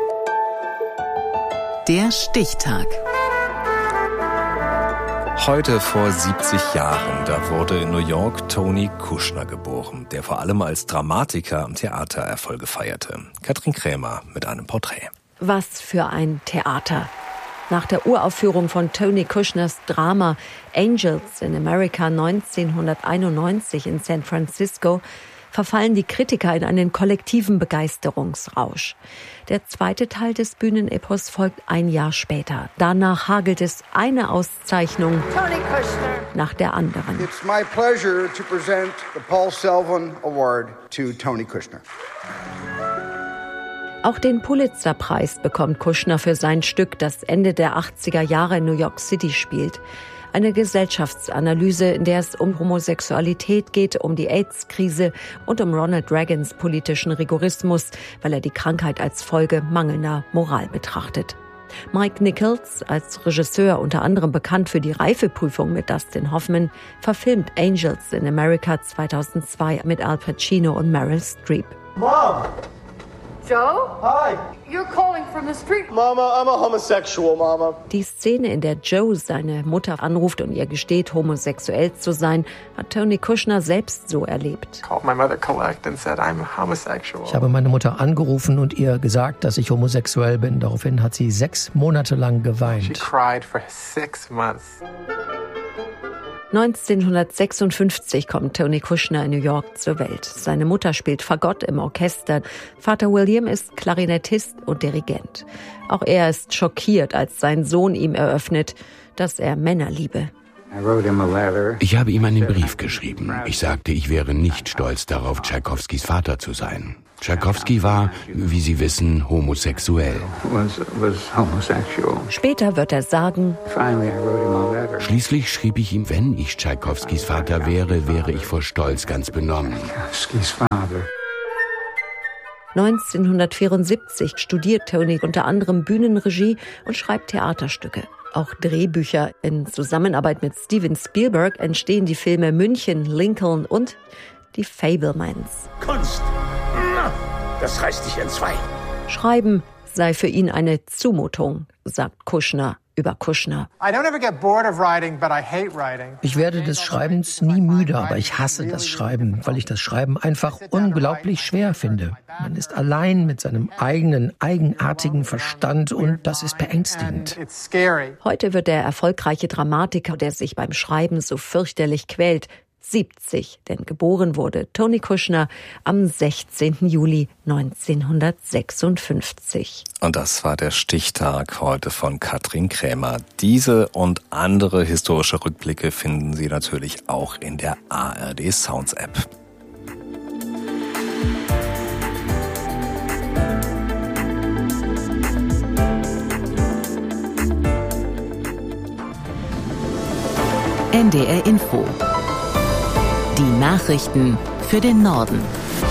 Der Stichtag. Heute vor siebzig Jahren, da wurde in New York Tony Kushner geboren, der vor allem als Dramatiker am Theater Erfolge feierte. Katrin Krämer mit einem Porträt. Was für ein Theater. Nach der Uraufführung von Tony Kushners Drama Angels in America neunzehnhunderteinundneunzig in San Francisco verfallen die Kritiker in einen kollektiven Begeisterungsrausch. Der zweite Teil des Bühnenepos folgt ein Jahr später. Danach hagelt es eine Auszeichnung nach der anderen. It's my pleasure to present the Paul Selvin Award to Tony Kushner. Auch den Pulitzer-Preis bekommt Kushner für sein Stück, das Ende der achtziger Jahre in New York City spielt. Eine Gesellschaftsanalyse, in der es um Homosexualität geht, um die AIDS-Krise und um Ronald Reagans politischen Rigorismus, weil er die Krankheit als Folge mangelnder Moral betrachtet. Mike Nichols, als Regisseur unter anderem bekannt für die Reifeprüfung mit Dustin Hoffman, verfilmt Angels in America zweitausendzwei mit Al Pacino und Meryl Streep. Mom! Joe? Hi. You're calling from the street. Mama, I'm a homosexual, Mama. Die Szene, in der Joe seine Mutter anruft und ihr gesteht, homosexuell zu sein, hat Tony Kushner selbst so erlebt. Ich habe meine Mutter angerufen und ihr gesagt, dass ich homosexuell bin. Daraufhin hat sie sechs Monate lang geweint. She cried for six months. neunzehnhundertsechsundfünfzig kommt Tony Kushner in New York zur Welt. Seine Mutter spielt Fagott im Orchester. Vater William ist Klarinettist und Dirigent. Auch er ist schockiert, als sein Sohn ihm eröffnet, dass er Männer liebe. Ich habe ihm einen Brief geschrieben. Ich sagte, ich wäre nicht stolz darauf, Tschaikowskis Vater zu sein. Tschaikowski war, wie Sie wissen, homosexuell. Später wird er sagen, schließlich schrieb ich ihm, wenn ich Tschaikowskis Vater wäre, wäre ich vor Stolz ganz benommen. neunzehnhundertvierundsiebzig studiert Tony unter anderem Bühnenregie und schreibt Theaterstücke. Auch Drehbücher. In Zusammenarbeit mit Steven Spielberg entstehen die Filme München, Lincoln und Die Fabelmans. Kunst, das reißt dich in zwei. Schreiben sei für ihn eine Zumutung, sagt Kushner über Kushner. Ich werde des Schreibens nie müde, aber ich hasse das Schreiben, weil ich das Schreiben einfach unglaublich schwer finde. Man ist allein mit seinem eigenen, eigenartigen Verstand und das ist beängstigend. Heute wird der erfolgreiche Dramatiker, der sich beim Schreiben so fürchterlich quält, siebzig, denn geboren wurde Tony Kushner am sechzehnten Juli neunzehnhundertsechsundfünfzig. Und das war der Stichtag heute von Katrin Krämer. Diese und andere historische Rückblicke finden Sie natürlich auch in der A R D Sounds App. N D R Info. Die Nachrichten für den Norden.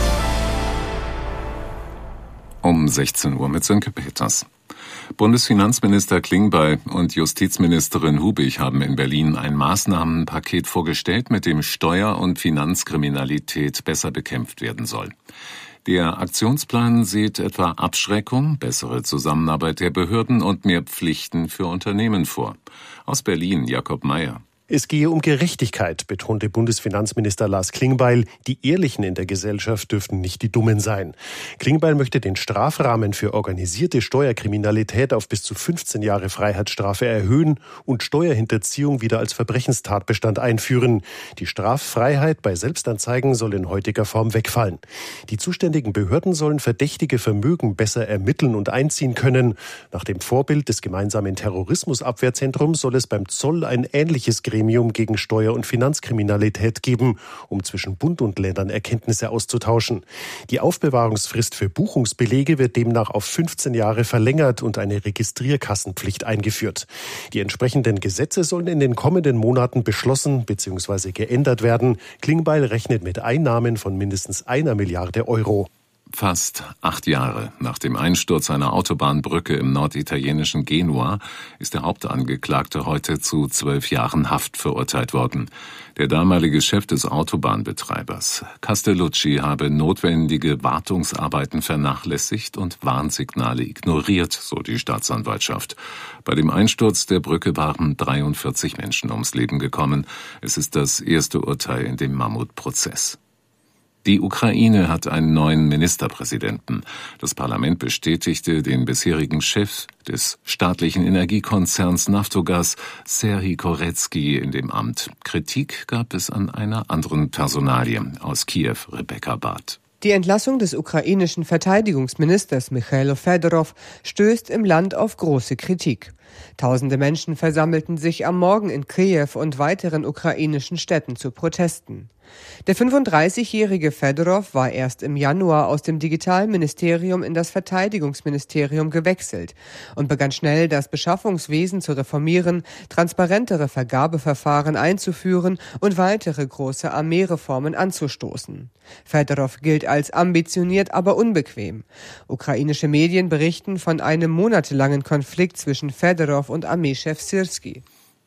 Um sechzehn Uhr mit Sönke Peters. Bundesfinanzminister Klingbeil und Justizministerin Hubig haben in Berlin ein Maßnahmenpaket vorgestellt, mit dem Steuer- und Finanzkriminalität besser bekämpft werden soll. Der Aktionsplan sieht etwa Abschreckung, bessere Zusammenarbeit der Behörden und mehr Pflichten für Unternehmen vor. Aus Berlin Jakob Mayer. Es gehe um Gerechtigkeit, betonte Bundesfinanzminister Lars Klingbeil. Die Ehrlichen in der Gesellschaft dürften nicht die Dummen sein. Klingbeil möchte den Strafrahmen für organisierte Steuerkriminalität auf bis zu fünfzehn Jahre Freiheitsstrafe erhöhen und Steuerhinterziehung wieder als Verbrechenstatbestand einführen. Die Straffreiheit bei Selbstanzeigen soll in heutiger Form wegfallen. Die zuständigen Behörden sollen verdächtige Vermögen besser ermitteln und einziehen können. Nach dem Vorbild des gemeinsamen Terrorismusabwehrzentrums soll es beim Zoll ein ähnliches Gremium gegen Steuer- und Finanzkriminalität geben, um zwischen Bund und Ländern Erkenntnisse auszutauschen. Die Aufbewahrungsfrist für Buchungsbelege wird demnach auf fünfzehn Jahre verlängert und eine Registrierkassenpflicht eingeführt. Die entsprechenden Gesetze sollen in den kommenden Monaten beschlossen bzw. geändert werden. Klingbeil rechnet mit Einnahmen von mindestens einer Milliarde Euro. Fast acht Jahre nach dem Einsturz einer Autobahnbrücke im norditalienischen Genua ist der Hauptangeklagte heute zu zwölf Jahren Haft verurteilt worden. Der damalige Chef des Autobahnbetreibers, Castellucci, habe notwendige Wartungsarbeiten vernachlässigt und Warnsignale ignoriert, so die Staatsanwaltschaft. Bei dem Einsturz der Brücke waren dreiundvierzig Menschen ums Leben gekommen. Es ist das erste Urteil in dem Mammutprozess. Die Ukraine hat einen neuen Ministerpräsidenten. Das Parlament bestätigte den bisherigen Chef des staatlichen Energiekonzerns Naftogaz, Serhij Koretsky, in dem Amt. Kritik gab es an einer anderen Personalie. Aus Kiew, Rebecca Barth. Die Entlassung des ukrainischen Verteidigungsministers Michailo Fedorov stößt im Land auf große Kritik. Tausende Menschen versammelten sich am Morgen in Kiew und weiteren ukrainischen Städten zu Protesten. Der fünfunddreißigjährige Fedorov war erst im Januar aus dem Digitalministerium in das Verteidigungsministerium gewechselt und begann schnell, das Beschaffungswesen zu reformieren, transparentere Vergabeverfahren einzuführen und weitere große Armeereformen anzustoßen. Fedorov gilt als ambitioniert, aber unbequem. Ukrainische Medien berichten von einem monatelangen Konflikt zwischen Fedorov und Armeechef Syrski.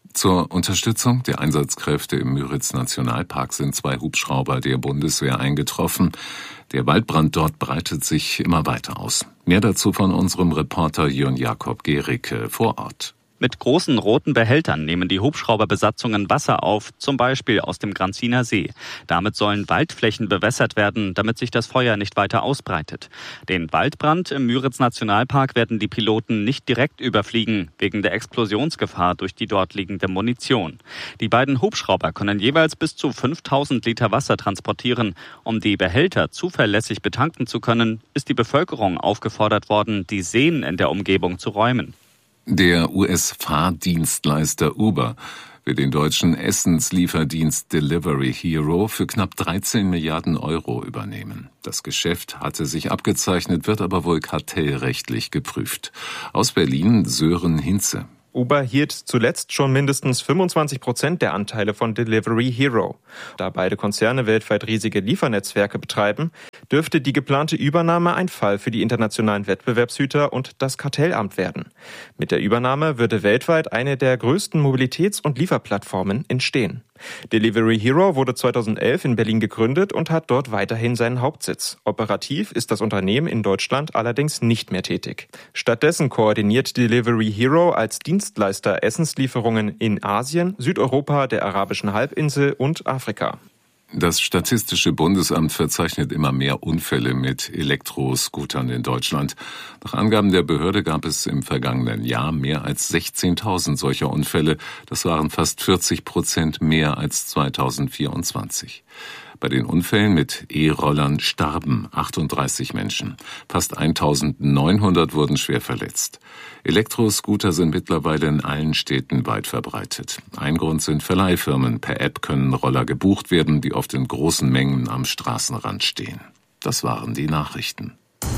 Zur Unterstützung der Einsatzkräfte im Müritz-Nationalpark sind zwei Hubschrauber der Bundeswehr eingetroffen. Der Waldbrand dort breitet sich immer weiter aus. Mehr dazu von unserem Reporter Jörn Jakob Gericke vor Ort. Mit großen roten Behältern nehmen die Hubschrauberbesatzungen Wasser auf, zum Beispiel aus dem Granziner See. Damit sollen Waldflächen bewässert werden, damit sich das Feuer nicht weiter ausbreitet. Den Waldbrand im Müritz-Nationalpark werden die Piloten nicht direkt überfliegen, wegen der Explosionsgefahr durch die dort liegende Munition. Die beiden Hubschrauber können jeweils bis zu fünftausend Liter Wasser transportieren. Um die Behälter zuverlässig betanken zu können, ist die Bevölkerung aufgefordert worden, die Seen in der Umgebung zu räumen. Der U S-Fahrdienstleister Uber will den deutschen Essenslieferdienst Delivery Hero für knapp dreizehn Milliarden Euro übernehmen. Das Geschäft hatte sich abgezeichnet, wird aber wohl kartellrechtlich geprüft. Aus Berlin Sören Hinze. Uber hielt zuletzt schon mindestens fünfundzwanzig Prozent der Anteile von Delivery Hero. Da beide Konzerne weltweit riesige Liefernetzwerke betreiben, dürfte die geplante Übernahme ein Fall für die internationalen Wettbewerbshüter und das Kartellamt werden. Mit der Übernahme würde weltweit eine der größten Mobilitäts- und Lieferplattformen entstehen. Delivery Hero wurde zweitausendelf in Berlin gegründet und hat dort weiterhin seinen Hauptsitz. Operativ ist das Unternehmen in Deutschland allerdings nicht mehr tätig. Stattdessen koordiniert Delivery Hero als Dienstleister Essenslieferungen in Asien, Südeuropa, der arabischen Halbinsel und Afrika. Das Statistische Bundesamt verzeichnet immer mehr Unfälle mit Elektroscootern in Deutschland. Nach Angaben der Behörde gab es im vergangenen Jahr mehr als sechzehntausend solcher Unfälle. Das waren fast vierzig Prozent mehr als zweitausendvierundzwanzig. Bei den Unfällen mit E-Rollern starben achtunddreißig Menschen. Fast eintausendneunhundert wurden schwer verletzt. Elektroscooter sind mittlerweile in allen Städten weit verbreitet. Ein Grund sind Verleihfirmen. Per App können Roller gebucht werden, die oft in großen Mengen am Straßenrand stehen. Das waren die Nachrichten.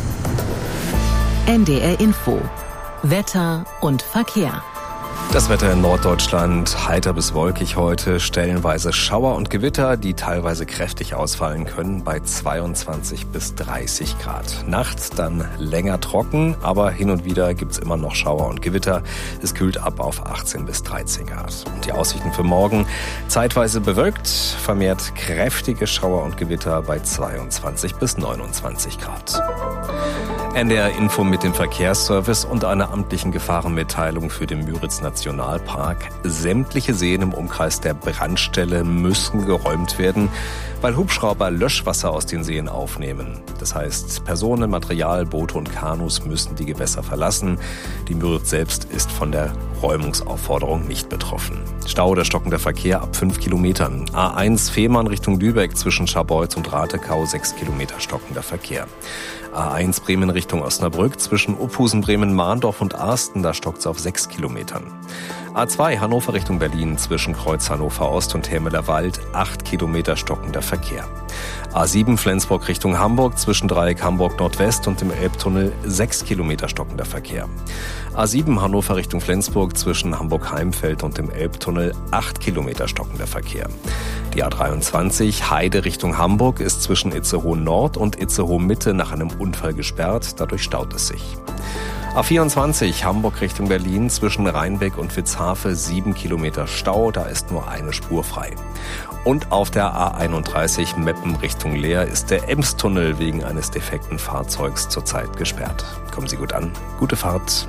N D R Info. Wetter und Verkehr. Das Wetter in Norddeutschland heiter bis wolkig heute, stellenweise Schauer und Gewitter, die teilweise kräftig ausfallen können, bei zweiundzwanzig bis dreißig Grad. Nachts dann länger trocken, aber hin und wieder gibt's immer noch Schauer und Gewitter. Es kühlt ab auf achtzehn bis dreizehn Grad. Und die Aussichten für morgen: zeitweise bewölkt, vermehrt kräftige Schauer und Gewitter bei zweiundzwanzig bis neunundzwanzig Grad. N D R Info mit dem Verkehrsservice und einer amtlichen Gefahrenmitteilung für den Müritz-Nationalpark. Sämtliche Seen im Umkreis der Brandstelle müssen geräumt werden, weil Hubschrauber Löschwasser aus den Seen aufnehmen. Das heißt, Personen, Material, Boote und Kanus müssen die Gewässer verlassen. Die Müritz selbst ist von der Räumungsaufforderung nicht betroffen. Stau oder stockender Verkehr ab fünf Kilometern. A eins Fehmarn Richtung Lübeck zwischen Scharbeutz und Ratekau sechs Kilometer stockender Verkehr. A eins Bremen Richtung Osnabrück zwischen Uphusen, Bremen, Mahndorf und Arsten, da stockt es auf sechs Kilometern. A zwei Hannover Richtung Berlin zwischen Kreuz Hannover Ost und Hämeler Wald acht Kilometer stockender Verkehr. A sieben Flensburg Richtung Hamburg zwischen Dreieck Hamburg Nordwest und dem Elbtunnel sechs Kilometer stockender Verkehr. A sieben Hannover Richtung Flensburg zwischen Hamburg-Heimfeld und dem Elbtunnel acht Kilometer stockender Verkehr. Die A dreiundzwanzig Heide Richtung Hamburg ist zwischen Itzehoe Nord und Itzehoe Mitte nach einem Unfall gesperrt, dadurch staut es sich. A vierundzwanzig Hamburg Richtung Berlin zwischen Rheinbeck und Witzhafe sieben Kilometer Stau, da ist nur eine Spur frei. Und auf der A einunddreißig Meppen Richtung Leer ist der Emstunnel wegen eines defekten Fahrzeugs zurzeit gesperrt. Kommen Sie gut an, gute Fahrt.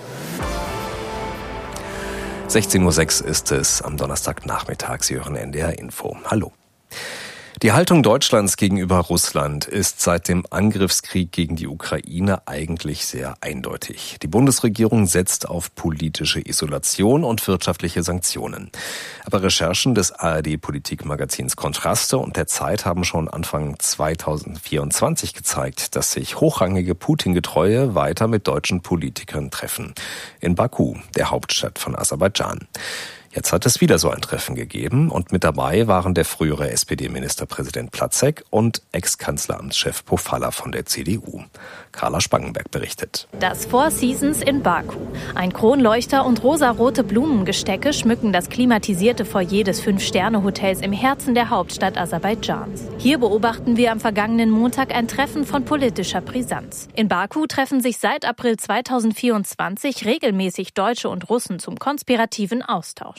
sechzehn Uhr sechs ist es am Donnerstagnachmittag. Sie hören N D R Info. Hallo. Die Haltung Deutschlands gegenüber Russland ist seit dem Angriffskrieg gegen die Ukraine eigentlich sehr eindeutig. Die Bundesregierung setzt auf politische Isolation und wirtschaftliche Sanktionen. Aber Recherchen des A R D-Politikmagazins Kontraste und der Zeit haben schon Anfang zweitausendvierundzwanzig gezeigt, dass sich hochrangige Putin-Getreue weiter mit deutschen Politikern treffen. In Baku, der Hauptstadt von Aserbaidschan. Jetzt hat es wieder so ein Treffen gegeben und mit dabei waren der frühere S P D-Ministerpräsident Platzek und Ex-Kanzleramtschef Pofalla von der C D U. Carla Spangenberg berichtet. Das Four Seasons in Baku. Ein Kronleuchter und rosarote Blumengestecke schmücken das klimatisierte Foyer des Fünf-Sterne-Hotels im Herzen der Hauptstadt Aserbaidschans. Hier beobachten wir am vergangenen Montag ein Treffen von politischer Brisanz. In Baku treffen sich seit April zweitausendvierundzwanzig regelmäßig Deutsche und Russen zum konspirativen Austausch.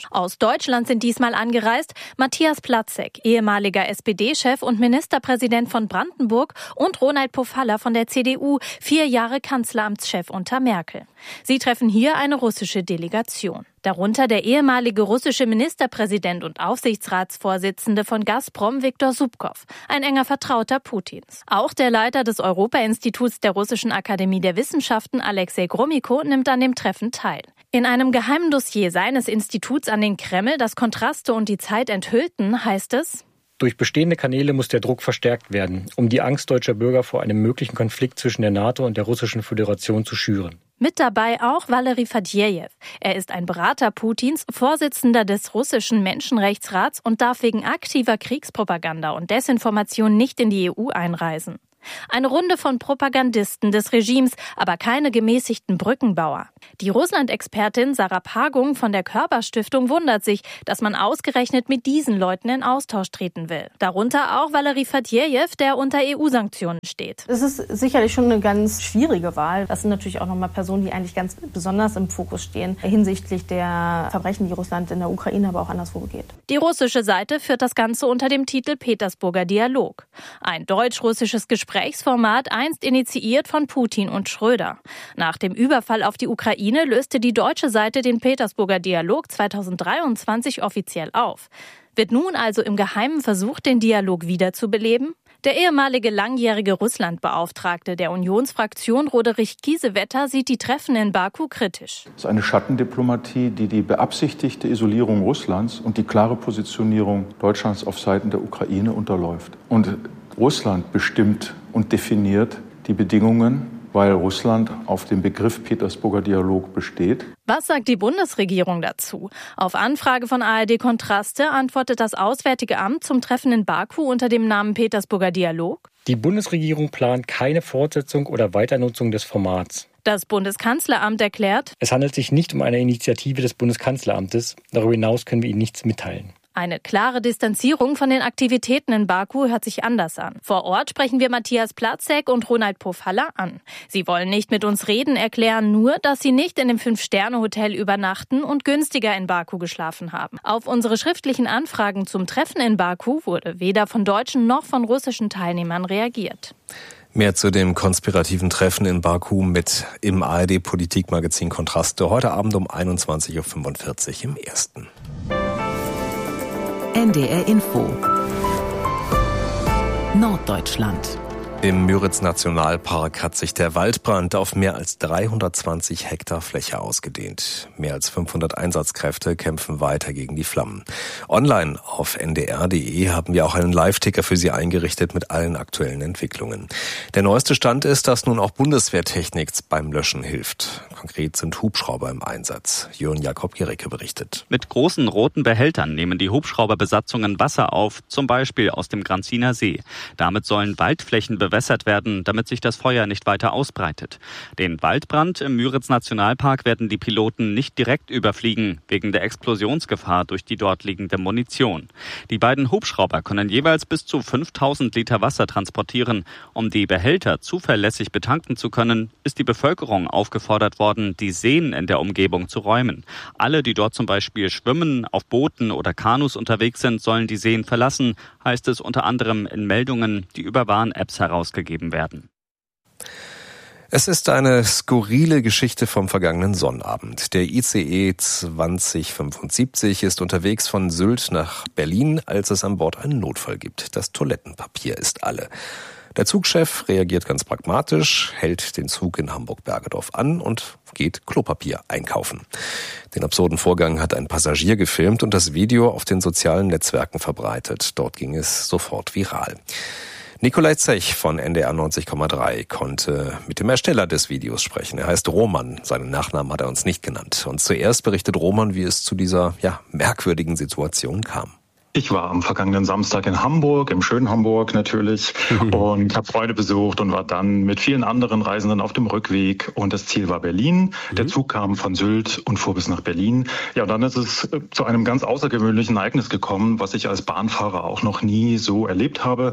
Aus Deutschland sind diesmal angereist Matthias Platzek, ehemaliger S P D-Chef und Ministerpräsident von Brandenburg, und Ronald Pofalla von der C D U, vier Jahre Kanzleramtschef unter Merkel. Sie treffen hier eine russische Delegation. Darunter der ehemalige russische Ministerpräsident und Aufsichtsratsvorsitzende von Gazprom, Viktor Subkov, ein enger Vertrauter Putins. Auch der Leiter des Europa-Instituts der Russischen Akademie der Wissenschaften, Alexei Gromyko, nimmt an dem Treffen teil. In einem geheimen Dossier seines Instituts an den Kreml, das Kontraste und die Zeit enthüllten, heißt es: Durch bestehende Kanäle muss der Druck verstärkt werden, um die Angst deutscher Bürger vor einem möglichen Konflikt zwischen der NATO und der Russischen Föderation zu schüren. Mit dabei auch Valery Fadjejew. Er ist ein Berater Putins, Vorsitzender des russischen Menschenrechtsrats und darf wegen aktiver Kriegspropaganda und Desinformation nicht in die E U einreisen. Eine Runde von Propagandisten des Regimes, aber keine gemäßigten Brückenbauer. Die Russland-Expertin Sarah Pagung von der Körper-Stiftung wundert sich, dass man ausgerechnet mit diesen Leuten in Austausch treten will. Darunter auch Valery Fadjejew, der unter E U-Sanktionen steht. Es ist sicherlich schon eine ganz schwierige Wahl. Das sind natürlich auch nochmal Personen, die eigentlich ganz besonders im Fokus stehen, hinsichtlich der Verbrechen, die Russland in der Ukraine, aber auch anderswo begeht. Die russische Seite führt das Ganze unter dem Titel Petersburger Dialog. Ein deutsch-russisches Gespräch Gesprächsformat, einst initiiert von Putin und Schröder. Nach dem Überfall auf die Ukraine löste die deutsche Seite den Petersburger Dialog zweitausenddreiundzwanzig offiziell auf. Wird nun also im Geheimen versucht, den Dialog wiederzubeleben? Der ehemalige langjährige Russlandbeauftragte der Unionsfraktion Roderich Kiesewetter sieht die Treffen in Baku kritisch. Es ist eine Schattendiplomatie, die die beabsichtigte Isolierung Russlands und die klare Positionierung Deutschlands auf Seiten der Ukraine unterläuft. Und Russland bestimmt und definiert die Bedingungen, weil Russland auf dem Begriff Petersburger Dialog besteht. Was sagt die Bundesregierung dazu? Auf Anfrage von A R D Kontraste antwortet das Auswärtige Amt zum Treffen in Baku unter dem Namen Petersburger Dialog: Die Bundesregierung plant keine Fortsetzung oder Weiternutzung des Formats. Das Bundeskanzleramt erklärt: Es handelt sich nicht um eine Initiative des Bundeskanzleramtes. Darüber hinaus können wir Ihnen nichts mitteilen. Eine klare Distanzierung von den Aktivitäten in Baku hört sich anders an. Vor Ort sprechen wir Matthias Platzek und Ronald Pofalla an. Sie wollen nicht mit uns reden, erklären nur, dass sie nicht in dem Fünf-Sterne-Hotel übernachten und günstiger in Baku geschlafen haben. Auf unsere schriftlichen Anfragen zum Treffen in Baku wurde weder von deutschen noch von russischen Teilnehmern reagiert. Mehr zu dem konspirativen Treffen in Baku mit im A R D-Politikmagazin Kontraste heute Abend um einundzwanzig Uhr fünfundvierzig im Ersten. N D R Info Norddeutschland. Im Müritz-Nationalpark hat sich der Waldbrand auf mehr als dreihundertzwanzig Hektar Fläche ausgedehnt. Mehr als fünfhundert Einsatzkräfte kämpfen weiter gegen die Flammen. Online auf n d r punkt d e haben wir auch einen Live-Ticker für Sie eingerichtet mit allen aktuellen Entwicklungen. Der neueste Stand ist, dass nun auch Bundeswehrtechnik beim Löschen hilft. Konkret sind Hubschrauber im Einsatz. Jörn Jakob Gericke berichtet. Mit großen roten Behältern nehmen die Hubschrauberbesatzungen Wasser auf, zum Beispiel aus dem Granziner See. Damit sollen Waldflächen bewässert werden, damit sich das Feuer nicht weiter ausbreitet. Den Waldbrand im Müritz-Nationalpark werden die Piloten nicht direkt überfliegen, wegen der Explosionsgefahr durch die dort liegende Munition. Die beiden Hubschrauber können jeweils bis zu fünftausend Liter Wasser transportieren. Um die Behälter zuverlässig betanken zu können, ist die Bevölkerung aufgefordert worden, die Seen in der Umgebung zu räumen. Alle, die dort zum Beispiel schwimmen, auf Booten oder Kanus unterwegs sind, sollen die Seen verlassen, heißt es unter anderem in Meldungen, die über Warn-Apps herausgegeben werden. Es ist eine skurrile Geschichte vom vergangenen Sonnabend. Der I C E zwanzig fünfundsiebzig ist unterwegs von Sylt nach Berlin, als es an Bord einen Notfall gibt. Das Toilettenpapier ist alle. Der Zugchef reagiert ganz pragmatisch, hält den Zug in Hamburg-Bergedorf an und geht Klopapier einkaufen. Den absurden Vorgang hat ein Passagier gefilmt und das Video auf den sozialen Netzwerken verbreitet. Dort ging es sofort viral. Nikolai Zech von N D R neunzig Komma drei konnte mit dem Ersteller des Videos sprechen. Er heißt Roman. Seinen Nachnamen hat er uns nicht genannt. Und zuerst berichtet Roman, wie es zu dieser ja, merkwürdigen Situation kam. Ich war am vergangenen Samstag in Hamburg, im schönen Hamburg natürlich, und habe Freunde besucht und war dann mit vielen anderen Reisenden auf dem Rückweg. Und das Ziel war Berlin. Mhm. Der Zug kam von Sylt und fuhr bis nach Berlin. Ja, und dann ist es zu einem ganz außergewöhnlichen Ereignis gekommen, was ich als Bahnfahrer auch noch nie so erlebt habe.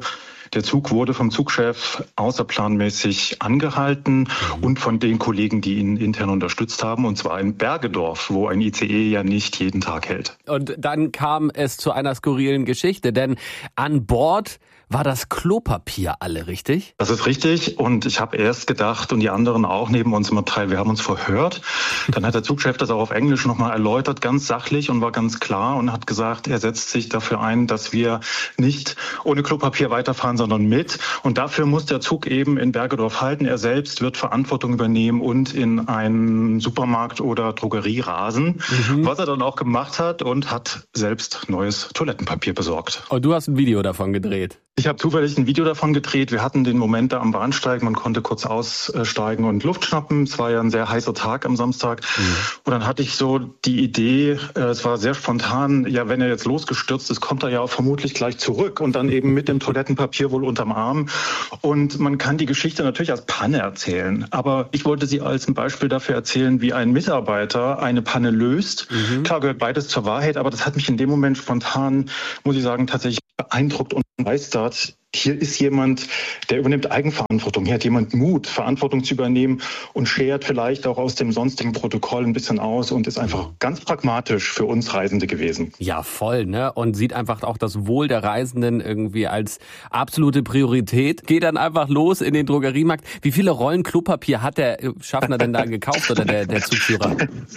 Der Zug wurde vom Zugchef außerplanmäßig angehalten mhm. und von den Kollegen, die ihn intern unterstützt haben, und zwar in Bergedorf, wo ein I C E ja nicht jeden Tag hält. Und dann kam es zu einer skurrilen Geschichte, denn an Bord war das Klopapier alle, richtig? Das ist richtig, und ich habe erst gedacht, und die anderen auch neben uns im Abteil, wir haben uns verhört. Dann hat der Zugchef das auch auf Englisch nochmal erläutert, ganz sachlich und war ganz klar und hat gesagt, er setzt sich dafür ein, dass wir nicht ohne Klopapier weiterfahren, sondern mit. Und dafür muss der Zug eben in Bergedorf halten. Er selbst wird Verantwortung übernehmen und in einen Supermarkt oder Drogerie rasen, mhm. was er dann auch gemacht hat, und hat selbst neues Toilettenpapier besorgt. Und du hast ein Video davon gedreht? Ich habe zufällig ein Video davon gedreht. Wir hatten den Moment da am Bahnsteig. Man konnte kurz aussteigen und Luft schnappen. Es war ja ein sehr heißer Tag am Samstag. Mhm. Und dann hatte ich so die Idee, äh, es war sehr spontan, ja, wenn er jetzt losgestürzt ist, kommt er ja auch vermutlich gleich zurück. Und dann eben mit dem Toilettenpapier wohl unterm Arm. Und man kann die Geschichte natürlich als Panne erzählen. Aber ich wollte sie als ein Beispiel dafür erzählen, wie ein Mitarbeiter eine Panne löst. Mhm. Klar gehört beides zur Wahrheit, aber das hat mich in dem Moment spontan, muss ich sagen, tatsächlich beeindruckt und begeistert. Hier ist jemand, der übernimmt Eigenverantwortung. Hier hat jemand Mut, Verantwortung zu übernehmen und schert vielleicht auch aus dem sonstigen Protokoll ein bisschen aus und ist einfach ganz pragmatisch für uns Reisende gewesen. Ja, voll, ne? Und sieht einfach auch das Wohl der Reisenden irgendwie als absolute Priorität. Geht dann einfach los in den Drogeriemarkt. Wie viele Rollen Klopapier hat der Schaffner denn da gekauft oder der, der Zugführer?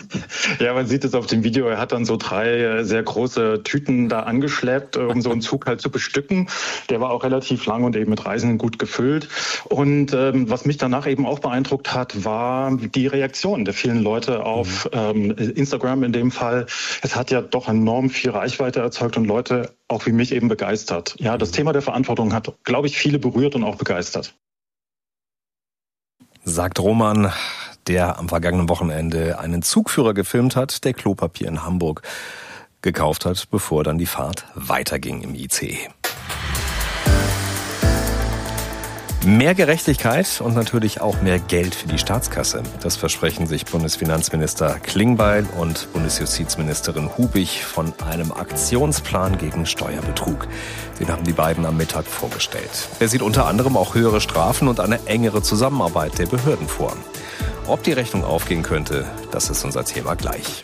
Ja, man sieht es auf dem Video. Er hat dann so drei sehr große Tüten da angeschleppt, um so einen Zug halt zu bestücken. Der war auch relativ lang und eben mit Reisenden gut gefüllt. Und ähm, was mich danach eben auch beeindruckt hat, war die Reaktion der vielen Leute auf mhm. ähm, Instagram in dem Fall. Es hat ja doch enorm viel Reichweite erzeugt und Leute auch wie mich eben begeistert. Ja, das Thema der Verantwortung hat, glaube ich, viele berührt und auch begeistert. Sagt Roman, der am vergangenen Wochenende einen Zugführer gefilmt hat, der Klopapier in Hamburg gekauft hat, bevor dann die Fahrt weiterging im I C E. Mehr Gerechtigkeit und natürlich auch mehr Geld für die Staatskasse. Das versprechen sich Bundesfinanzminister Klingbeil und Bundesjustizministerin Hubig von einem Aktionsplan gegen Steuerbetrug. Den haben die beiden am Mittag vorgestellt. Er sieht unter anderem auch höhere Strafen und eine engere Zusammenarbeit der Behörden vor. Ob die Rechnung aufgehen könnte, das ist unser Thema gleich.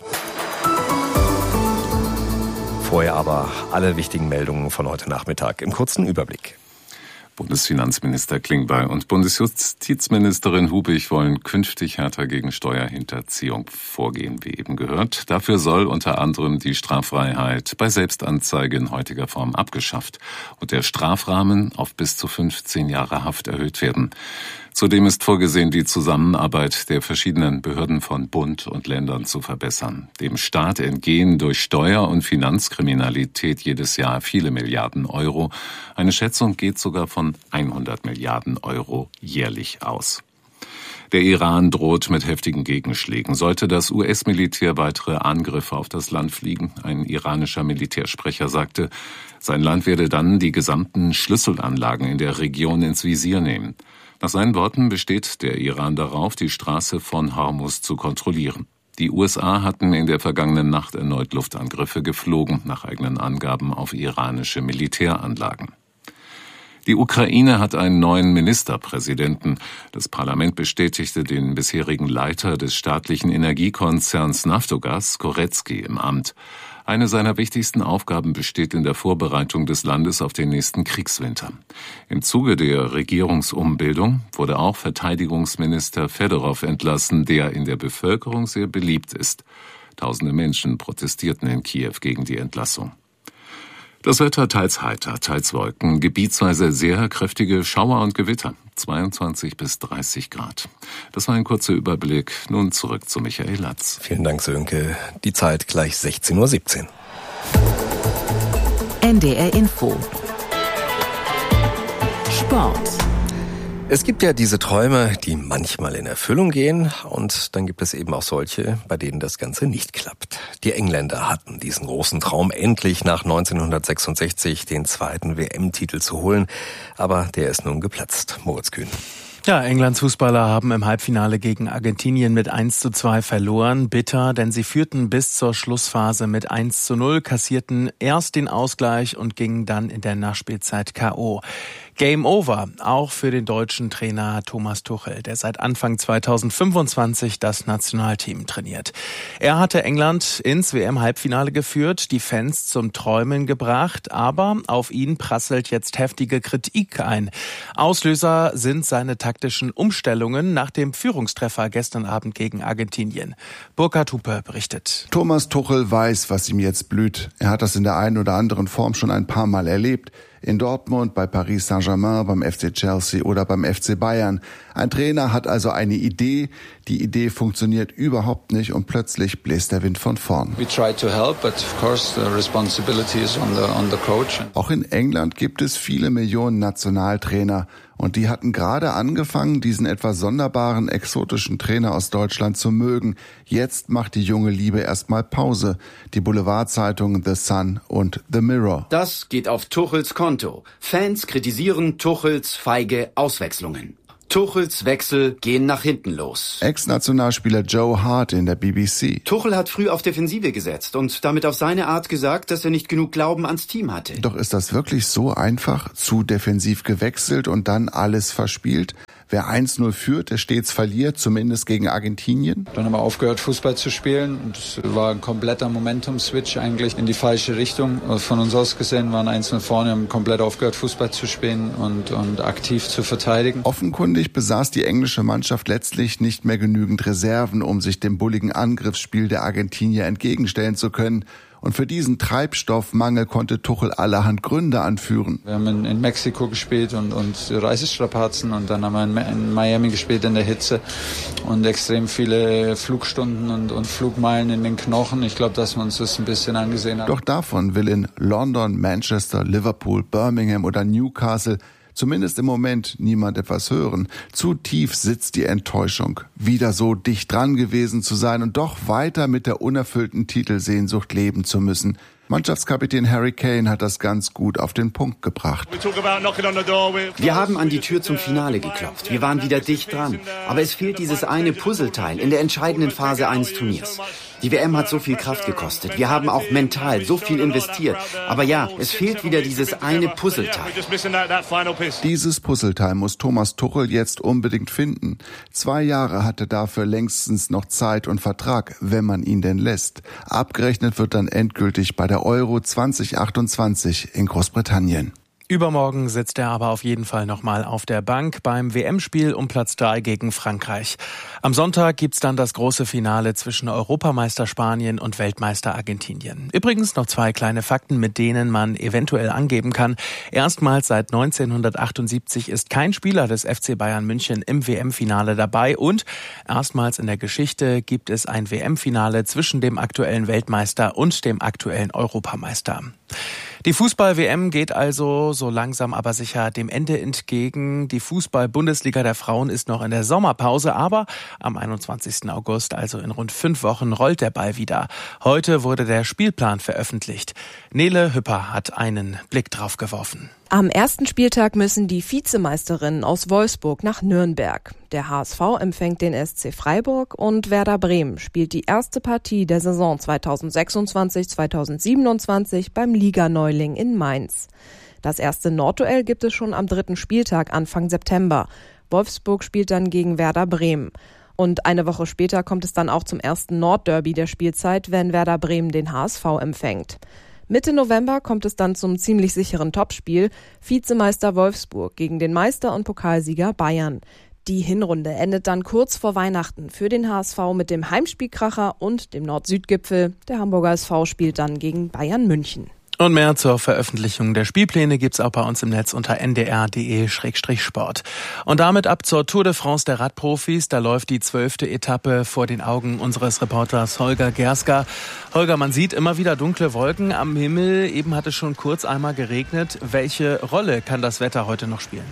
Vorher aber alle wichtigen Meldungen von heute Nachmittag im kurzen Überblick. Bundesfinanzminister Klingbeil und Bundesjustizministerin Hubig wollen künftig härter gegen Steuerhinterziehung vorgehen, wie eben gehört. Dafür soll unter anderem die Straffreiheit bei Selbstanzeige in heutiger Form abgeschafft und der Strafrahmen auf bis zu fünfzehn Jahre Haft erhöht werden. Zudem ist vorgesehen, die Zusammenarbeit der verschiedenen Behörden von Bund und Ländern zu verbessern. Dem Staat entgehen durch Steuer- und Finanzkriminalität jedes Jahr viele Milliarden Euro. Eine Schätzung geht sogar von hundert Milliarden Euro jährlich aus. Der Iran droht mit heftigen Gegenschlägen. Sollte das U S-Militär weitere Angriffe auf das Land fliegen? Ein iranischer Militärsprecher sagte, sein Land werde dann die gesamten Schlüsselanlagen in der Region ins Visier nehmen. Nach seinen Worten besteht der Iran darauf, die Straße von Hormuz zu kontrollieren. Die U S A hatten in der vergangenen Nacht erneut Luftangriffe geflogen, nach eigenen Angaben auf iranische Militäranlagen. Die Ukraine hat einen neuen Ministerpräsidenten. Das Parlament bestätigte den bisherigen Leiter des staatlichen Energiekonzerns Naftogaz, Koretsky, im Amt. Eine seiner wichtigsten Aufgaben besteht in der Vorbereitung des Landes auf den nächsten Kriegswinter. Im Zuge der Regierungsumbildung wurde auch Verteidigungsminister Fedorov entlassen, der in der Bevölkerung sehr beliebt ist. Tausende Menschen protestierten in Kiew gegen die Entlassung. Das Wetter teils heiter, teils Wolken, gebietsweise sehr kräftige Schauer und Gewitter, zweiundzwanzig bis dreißig Grad. Das war ein kurzer Überblick. Nun zurück zu Michael Latz. Vielen Dank, Sönke. Die Zeit gleich sechzehn Uhr siebzehn. N D R Info. Sport. Es gibt ja diese Träume, die manchmal in Erfüllung gehen, und dann gibt es eben auch solche, bei denen das Ganze nicht klappt. Die Engländer hatten diesen großen Traum, endlich nach neunzehnhundertsechsundsechzig den zweiten W M-Titel zu holen, aber der ist nun geplatzt. Moritz Kühn. Ja, Englands Fußballer haben im Halbfinale gegen Argentinien mit eins zu zwei verloren. Bitter, denn sie führten bis zur Schlussphase mit eins zu null, kassierten erst den Ausgleich und gingen dann in der Nachspielzeit K O. Game over, auch für den deutschen Trainer Thomas Tuchel, der seit Anfang zweitausendfünfundzwanzig das Nationalteam trainiert. Er hatte England ins W M-Halbfinale geführt, die Fans zum Träumen gebracht, aber auf ihn prasselt jetzt heftige Kritik ein. Auslöser sind seine taktischen Umstellungen nach dem Führungstreffer gestern Abend gegen Argentinien. Burkhard Hupe berichtet. Thomas Tuchel weiß, was ihm jetzt blüht. Er hat das in der einen oder anderen Form schon ein paar Mal erlebt. In Dortmund, bei Paris Saint-Germain, beim F C Chelsea oder beim F C Bayern. Ein Trainer hat also eine Idee, die Idee funktioniert überhaupt nicht und plötzlich bläst der Wind von vorn. We try to help, but of course the responsibility is on the on the coach. Auch in England gibt es viele Millionen Nationaltrainer und die hatten gerade angefangen, diesen etwas sonderbaren, exotischen Trainer aus Deutschland zu mögen. Jetzt macht die junge Liebe erstmal Pause. Die Boulevardzeitungen The Sun und The Mirror. Das geht auf Tuchels Konto. Fans kritisieren Tuchels feige Auswechslungen. Tuchels Wechsel gehen nach hinten los. Ex-Nationalspieler Joe Hart in der B B C. Tuchel hat früh auf Defensive gesetzt und damit auf seine Art gesagt, dass er nicht genug Glauben ans Team hatte. Doch ist das wirklich so einfach? Zu defensiv gewechselt und dann alles verspielt? Wer eins null führt, der stets verliert, zumindest gegen Argentinien. Dann haben wir aufgehört, Fußball zu spielen. Und es war ein kompletter Momentum-Switch eigentlich in die falsche Richtung. Von uns aus gesehen waren eins null vorne, haben komplett aufgehört, Fußball zu spielen und, und aktiv zu verteidigen. Offenkundig besaß die englische Mannschaft letztlich nicht mehr genügend Reserven, um sich dem bulligen Angriffsspiel der Argentinier entgegenstellen zu können. Und für diesen Treibstoffmangel konnte Tuchel allerhand Gründe anführen. Wir haben in, in Mexiko gespielt und, und Reisestrapazen und dann haben wir in, in Miami gespielt in der Hitze und extrem viele Flugstunden und, und Flugmeilen in den Knochen. Ich glaube, dass wir uns das ein bisschen angesehen haben. Doch davon will in London, Manchester, Liverpool, Birmingham oder Newcastle zumindest im Moment niemand etwas hören. Zu tief sitzt die Enttäuschung, wieder so dicht dran gewesen zu sein und doch weiter mit der unerfüllten Titelsehnsucht leben zu müssen. Mannschaftskapitän Harry Kane hat das ganz gut auf den Punkt gebracht. Wir haben an die Tür zum Finale geklopft. Wir waren wieder dicht dran. Aber es fehlt dieses eine Puzzleteil in der entscheidenden Phase eines Turniers. Die W M hat so viel Kraft gekostet. Wir haben auch mental so viel investiert. Aber ja, es fehlt wieder dieses eine Puzzleteil. Dieses Puzzleteil muss Thomas Tuchel jetzt unbedingt finden. Zwei Jahre hat er dafür längstens noch Zeit und Vertrag, wenn man ihn denn lässt. Abgerechnet wird dann endgültig bei der Euro zwanzig achtundzwanzig in Großbritannien. Übermorgen sitzt er aber auf jeden Fall nochmal auf der Bank beim W M-Spiel um Platz drei gegen Frankreich. Am Sonntag gibt's dann das große Finale zwischen Europameister Spanien und Weltmeister Argentinien. Übrigens noch zwei kleine Fakten, mit denen man eventuell angeben kann. Erstmals seit neunzehnhundertachtundsiebzig ist kein Spieler des F C Bayern München im W M-Finale dabei und erstmals in der Geschichte gibt es ein W M-Finale zwischen dem aktuellen Weltmeister und dem aktuellen Europameister. Die Fußball-W M geht also so langsam aber sicher dem Ende entgegen. Die Fußball-Bundesliga der Frauen ist noch in der Sommerpause, aber am einundzwanzigsten August, also in rund fünf Wochen, rollt der Ball wieder. Heute wurde der Spielplan veröffentlicht. Nele Hüpper hat einen Blick drauf geworfen. Am ersten Spieltag müssen die Vizemeisterinnen aus Wolfsburg nach Nürnberg. Der H S V empfängt den S C Freiburg und Werder Bremen spielt die erste Partie der Saison zweitausendsechsundzwanzig zweitausendsiebenundzwanzig beim Liganeuling in Mainz. Das erste Nordduell gibt es schon am dritten Spieltag Anfang September. Wolfsburg spielt dann gegen Werder Bremen. Und eine Woche später kommt es dann auch zum ersten Nordderby der Spielzeit, wenn Werder Bremen den H S V empfängt. Mitte November kommt es dann zum ziemlich sicheren Topspiel, Vizemeister Wolfsburg gegen den Meister und Pokalsieger Bayern. Die Hinrunde endet dann kurz vor Weihnachten für den H S V mit dem Heimspielkracher und dem Nord-Süd-Gipfel. Der Hamburger S V spielt dann gegen Bayern München. Und mehr zur Veröffentlichung der Spielpläne gibt's auch bei uns im Netz unter n d r punkt d e slash sport. Und damit ab zur Tour de France der Radprofis. Da läuft die zwölfte Etappe vor den Augen unseres Reporters Holger Gerska. Holger, man sieht immer wieder dunkle Wolken am Himmel. Eben hat es schon kurz einmal geregnet. Welche Rolle kann das Wetter heute noch spielen?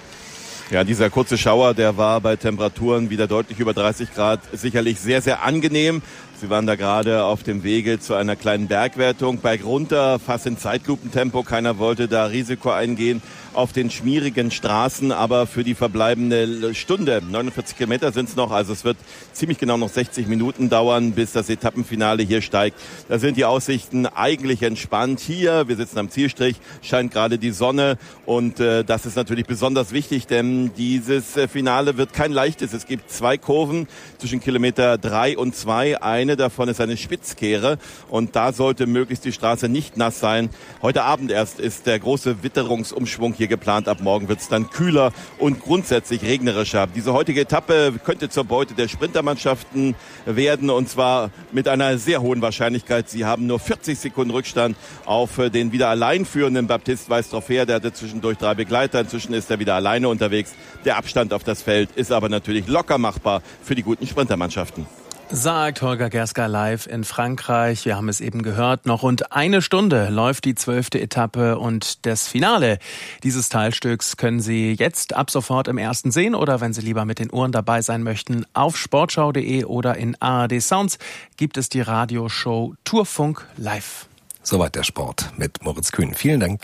Ja, dieser kurze Schauer, der war bei Temperaturen wieder deutlich über dreißig Grad sicherlich sehr, sehr angenehm. Sie waren da gerade auf dem Wege zu einer kleinen Bergwertung. Berg runter, fast in Zeitlupentempo. Keiner wollte da Risiko eingehen. auf den schmierigen Straßen, aber für die verbleibende Stunde, neunundvierzig Kilometer sind es noch, also es wird ziemlich genau noch sechzig Minuten dauern, bis das Etappenfinale hier steigt. Da sind die Aussichten eigentlich entspannt. Hier, wir sitzen am Zielstrich, scheint gerade die Sonne und äh, das ist natürlich besonders wichtig, denn dieses äh, Finale wird kein leichtes. Es gibt zwei Kurven zwischen Kilometer drei und zwei. Eine davon ist eine Spitzkehre und da sollte möglichst die Straße nicht nass sein. Heute Abend erst ist der große Witterungsumschwung hier geplant. Ab morgen wird es dann kühler und grundsätzlich regnerischer. Diese heutige Etappe könnte zur Beute der Sprintermannschaften werden und zwar mit einer sehr hohen Wahrscheinlichkeit. Sie haben nur vierzig Sekunden Rückstand auf den wieder allein führenden Baptiste Weiß-Troffer. Der hatte zwischendurch drei Begleiter. Inzwischen ist er wieder alleine unterwegs. Der Abstand auf das Feld ist aber natürlich locker machbar für die guten Sprintermannschaften. Sagt Holger Gerska live in Frankreich. Wir haben es eben gehört. Noch rund eine Stunde läuft die zwölfte Etappe und das Finale dieses Teilstücks können Sie jetzt ab sofort im Ersten sehen oder wenn Sie lieber mit den Ohren dabei sein möchten, auf sportschau punkt de oder in A R D Sounds gibt es die Radioshow Tourfunk live. Soweit der Sport mit Moritz Kühn. Vielen Dank.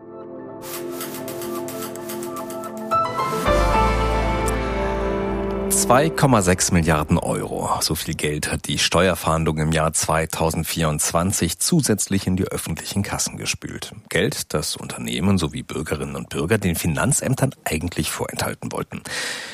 zwei Komma sechs Milliarden Euro. So viel Geld hat die Steuerfahndung im Jahr zweitausendvierundzwanzig zusätzlich in die öffentlichen Kassen gespült. Geld, das Unternehmen sowie Bürgerinnen und Bürger den Finanzämtern eigentlich vorenthalten wollten.